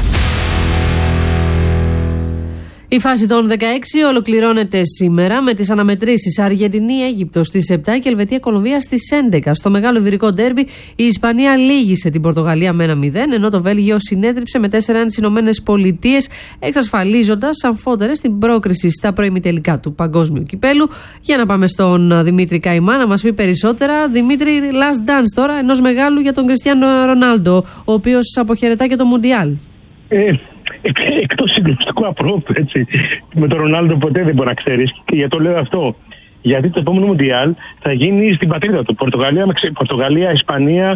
Η φάση των 16 ολοκληρώνεται σήμερα με τις αναμετρήσεις Αργεντινή-Αίγυπτος στις 7 και Ελβετία-Κολομβία στις 11. Στο μεγάλο ιδρικό ντέρμπι η Ισπανία λύγησε την Πορτογαλία με 1-0, ενώ το Βέλγιο συνέτριψε με 4-1 τις Ηνωμένες Πολιτείες, εξασφαλίζοντας αμφότερες την πρόκριση στα προημιτελικά του Παγκόσμιου Κυπέλου. Για να πάμε στον Δημήτρη Καϊμά να μας πει περισσότερα. Δημήτρη, last dance τώρα ενός μεγάλου για τον Κριστιάνο Ρονάλντο, ο οποίος αποχαιρετά και το Μουντιάλ. Εκτός συγκλονιστικού απρόπτου, έτσι. Με τον Ρονάλντο ποτέ δεν μπορεί να ξέρεις. Και για το λέω αυτό. Γιατί το επόμενο Μουντιάλ θα γίνει στην πατρίδα του. Πορτογαλία, Ισπανία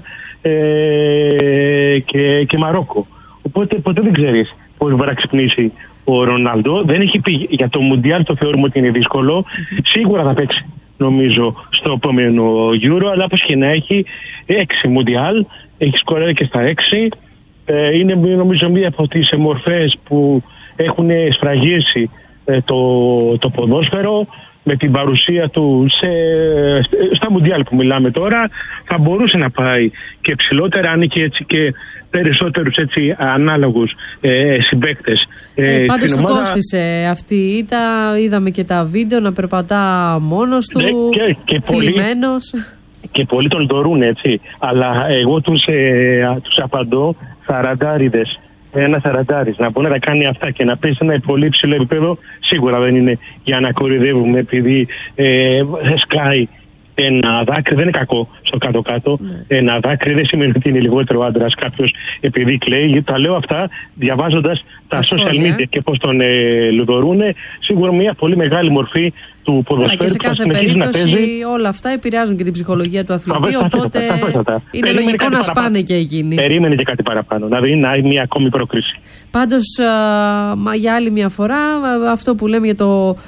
και Μαρόκο. Οπότε ποτέ δεν ξέρεις πώς μπορεί να ξυπνήσει ο Ρονάλντο. Δεν έχει πει για το Μουντιάλ, το θεωρούμε ότι είναι δύσκολο. Σίγουρα θα παίξει, νομίζω, στο επόμενο Euro. Αλλά όπως και να έχει 6 Μουντιάλ, έχει σκοράρει και στα 6. Είναι νομίζω μία από τις μορφές που έχουν σφραγίσει το ποδόσφαιρο με την παρουσία του στα Μουντιάλ που μιλάμε τώρα. Θα μπορούσε να πάει και ψηλότερα αν είχε έτσι και περισσότερους έτσι ανάλογους συμπαίκτες. Πάντως του κόστησε αυτή η ήττα. Είδαμε και τα βίντεο να περπατά μόνος του, θλιμμένος. Και πολλοί τον δωρούν, έτσι. Αλλά εγώ τους απαντώ 40'ιδες. Ένα 40'ης να μπορεί να κάνει αυτά και να πέσει ένα πολύ υψηλό επίπεδο, σίγουρα δεν είναι για να κορυδεύουμε επειδή σκάει ένα δάκρυ. Δεν είναι κακό στο κάτω-κάτω. Ένα δάκρυ δεν σημαίνει ότι είναι λιγότερο άντρας κάποιος επειδή κλαίει. Τα λέω αυτά διαβάζοντας τα social media και πώς τον λουδορούνε. Σίγουρα μια πολύ μεγάλη μορφή του ποδοσφαίρου. Και σε κάθε περίπτωση όλα αυτά επηρεάζουν και την ψυχολογία του αθλητή. Οπότε είναι λογικό να σπάνε και εκείνοι. Περίμενε και κάτι παραπάνω. Να δει μια ακόμη πρόκριση. Πάντως για άλλη μια φορά αυτό που λέμε για το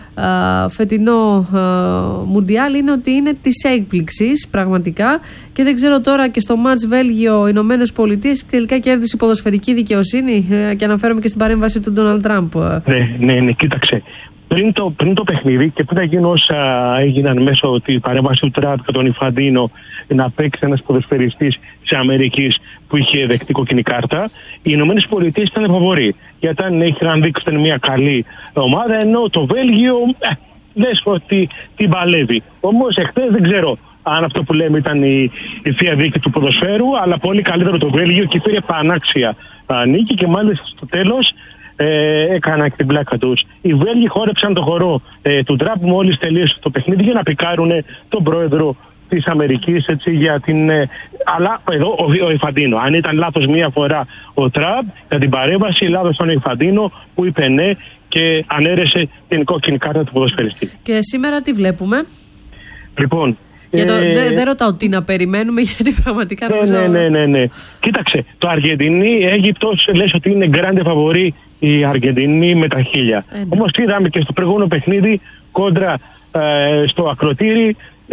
φετινό Μουντιάλ είναι ότι είναι της έκπληξης πραγματικά. Και δεν ξέρω τώρα και στο μάτς Βέλγιο-Ηνωμένες Πολιτείες τελικά κέρδισε η ποδοσφαιρική δικαιοσύνη. Και αναφέρομαι και στην παρέμβαση του Ντόναλντ Τραμπ. Ναι, κοίταξε. Πριν το παιχνίδι και πριν γίνουν όσα έγιναν μέσω τη παρέμβαση του Τραμπ και τον Ιφαντίνο να παίξει ένας ποδοσφαιριστής της Αμερικής που είχε δεχτεί κόκκινη κάρτα, οι Ηνωμένες Πολιτείες ήταν φαβορί. Γιατί αν είχαν δείξει ότι ήταν μια καλή ομάδα, ενώ το Βέλγιο λες ότι την παλεύει. Όμως εχθές δεν ξέρω αν αυτό που λέμε ήταν η θεία δίκη του ποδοσφαίρου, αλλά πολύ καλύτερο το Βέλγιο και πήρε πανάξια νίκη και μάλιστα στο τέλος έκανα και την πλάκα τους. Οι Βέλγοι χόρεψαν το χορό του Τραμπ μόλις τελείωσε το παιχνίδι για να πικάρουν τον πρόεδρο της Αμερικής, έτσι, για την... αλλά εδώ ο Ιφαντίνο. Αν ήταν λάθος μία φορά ο Τραμπ για την παρέμβαση, λάθος ήταν ο Ιφαντίνο που είπε ναι και ανέρεσε την κόκκινη κάρτα του ποδοσφαιριστή. Και σήμερα τι βλέπουμε? Λοιπόν, δεν ρωτάω τι να περιμένουμε, γιατί πραγματικά ναι. Κοίταξε, το Αργεντινή-Αίγυπτος λες ότι είναι grande favori η Αργεντινή με τα 1000. Όμως είδαμε και στο προηγούμενο παιχνίδι κόντρα στο ακροτήρι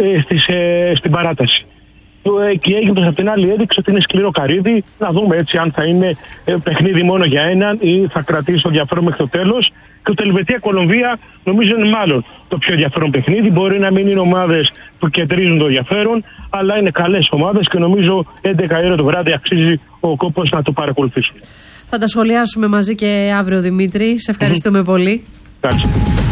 στην παράταση. Και η Αίγυπτος απ' την άλλη έδειξε ότι είναι σκληρό καρύδι. Να δούμε έτσι αν θα είναι παιχνίδι μόνο για έναν ή θα κρατήσει το ενδιαφέρον μέχρι το τέλος. Και το Ελβετία-Κολομβία νομίζω είναι μάλλον το πιο ενδιαφέρον παιχνίδι. Μπορεί να μην είναι ομάδες που κεντρίζουν το ενδιαφέρον, αλλά είναι καλές ομάδες και νομίζω 11 ώρα το βράδυ αξίζει ο κόπος να το παρακολουθήσουμε. Θα τα σχολιάσουμε μαζί και αύριο, Δημήτρη. Σε ευχαριστούμε πολύ. Ευχαριστώ.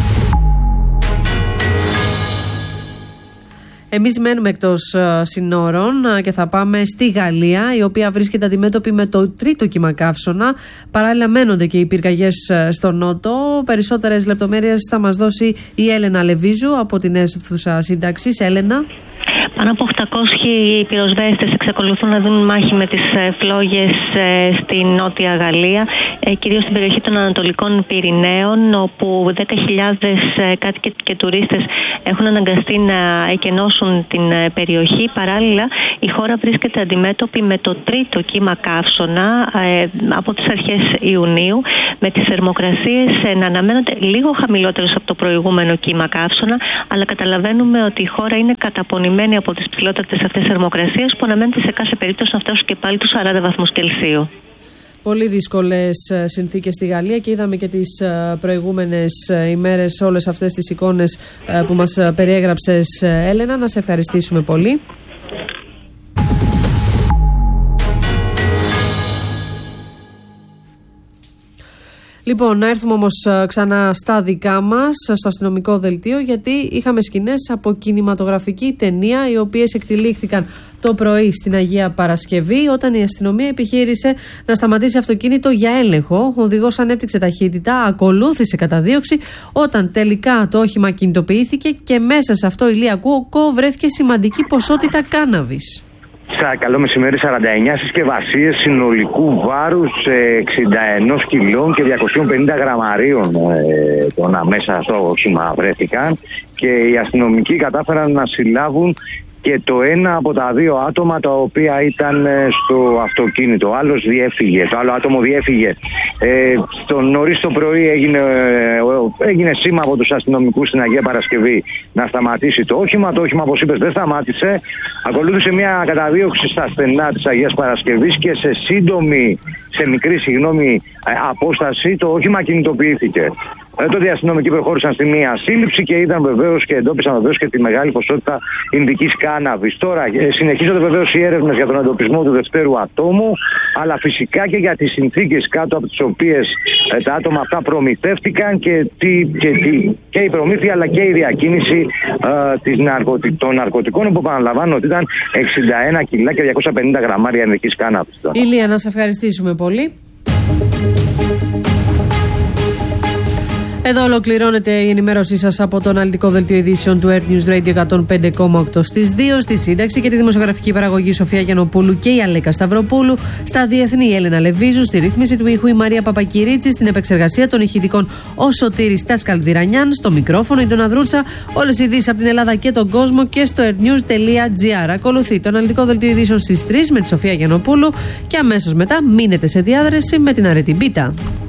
Εμείς μένουμε εκτός συνόρων και θα πάμε στη Γαλλία, η οποία βρίσκεται αντιμέτωπη με το τρίτο κύμα καύσωνα. Παράλληλα μένονται και οι πυρκαγιές στο νότο. Περισσότερες λεπτομέρειες θα μας δώσει η Έλενα Λεβίζου από την αίθουσα σύνταξης. Έλενα. Πάνω από 800 πυροσβέστες εξακολουθούν να δίνουν μάχη με τις φλόγες στη Νότια Γαλλία, κυρίως στην περιοχή των Ανατολικών Πυρηναίων, όπου 10.000 κάτοικοι και τουρίστες έχουν αναγκαστεί να εκενώσουν την περιοχή. Παράλληλα, η χώρα βρίσκεται αντιμέτωπη με το τρίτο κύμα καύσωνα από τις αρχές Ιουνίου, με τις θερμοκρασίες να αναμένονται λίγο χαμηλότερες από το προηγούμενο κύμα καύσωνα, αλλά καταλαβαίνουμε ότι η χώρα είναι καταπονημένη από τις ψηλότερες αυτές θερμοκρασίες που αναμένεται σε κάθε περίπτωση να φτάσουν και πάλι τους 40 βαθμούς Κελσίου. Πολύ δύσκολες συνθήκες στη Γαλλία και είδαμε και τις προηγούμενες ημέρες όλες αυτές τις εικόνες που μας περιέγραψες, Έλενα. Να σε ευχαριστήσουμε πολύ. Λοιπόν, να έρθουμε όμως ξανά στα δικά μας, στο αστυνομικό δελτίο, γιατί είχαμε σκηνές από κινηματογραφική ταινία, οι οποίες εκτυλίχθηκαν το πρωί στην Αγία Παρασκευή, όταν η αστυνομία επιχείρησε να σταματήσει αυτοκίνητο για έλεγχο. Ο οδηγός ανέπτυξε ταχύτητα, ακολούθησε καταδίωξη, όταν τελικά το όχημα κινητοποιήθηκε και μέσα σε αυτό, Ηλία Κούκο, βρέθηκε σημαντική ποσότητα κάναβης. Καλό μεσημέρι, 49 συσκευασίες συνολικού βάρους 61 κιλών και 250 γραμμαρίων μέσα στο όχημα βρέθηκαν και οι αστυνομικοί κατάφεραν να συλλάβουν και το ένα από τα δύο άτομα τα οποία ήταν στο αυτοκίνητο. Το άλλο άτομο διέφυγε. Νωρίς το πρωί έγινε σήμα από τους αστυνομικούς στην Αγία Παρασκευή να σταματήσει το όχημα. Το όχημα, όπως είπες, δεν σταμάτησε. Ακολούθησε μια καταδίωξη στα στενά της Αγίας Παρασκευής και σε μικρή απόσταση το όχημα κινητοποιήθηκε. Τότε οι αστυνομικοί προχώρησαν στη μία σύλληψη και εντόπισαν βεβαίως και τη μεγάλη ποσότητα ινδικής κάναβης. Τώρα συνεχίζονται βεβαίως οι έρευνες για τον εντοπισμό του δευτέρου ατόμου, αλλά φυσικά και για τις συνθήκες κάτω από τις οποίες τα άτομα αυτά προμηθεύτηκαν και η προμήθεια αλλά και η διακίνηση των ναρκωτικών, που επαναλαμβάνω ότι ήταν 61 κιλά και 250 γραμμάρια ινδικής κάναβης. Ηλία, να σε ευχαριστήσουμε πολύ. Εδώ ολοκληρώνεται η ενημέρωσή σας από το αναλυτικό δελτίο ειδήσεων του Earth News Radio 105,8 στις 2, στη σύνταξη και τη δημοσιογραφική παραγωγή Σοφία Γιαννοπούλου και η Αλέκα Σταυροπούλου, στα διεθνή η Έλενα Λεβίζου, στη ρύθμιση του ήχου η Μαρία Παπακυρίτση, στην επεξεργασία των ηχητικών ο Σωτήρης Τασκαλδιρανιάν, στο μικρόφωνο η Ντόνα Δρούτσα. Όλες οι ειδήσεις από την Ελλάδα και τον κόσμο και στο earthnews.gr. Ακολουθεί το αναλυτικό δελτίο ειδήσεων στις 3 με τη Σοφία Γιαννοπούλου και αμέσως μετά μείνετε σε διάδραση με την Αρετή Μπίτα.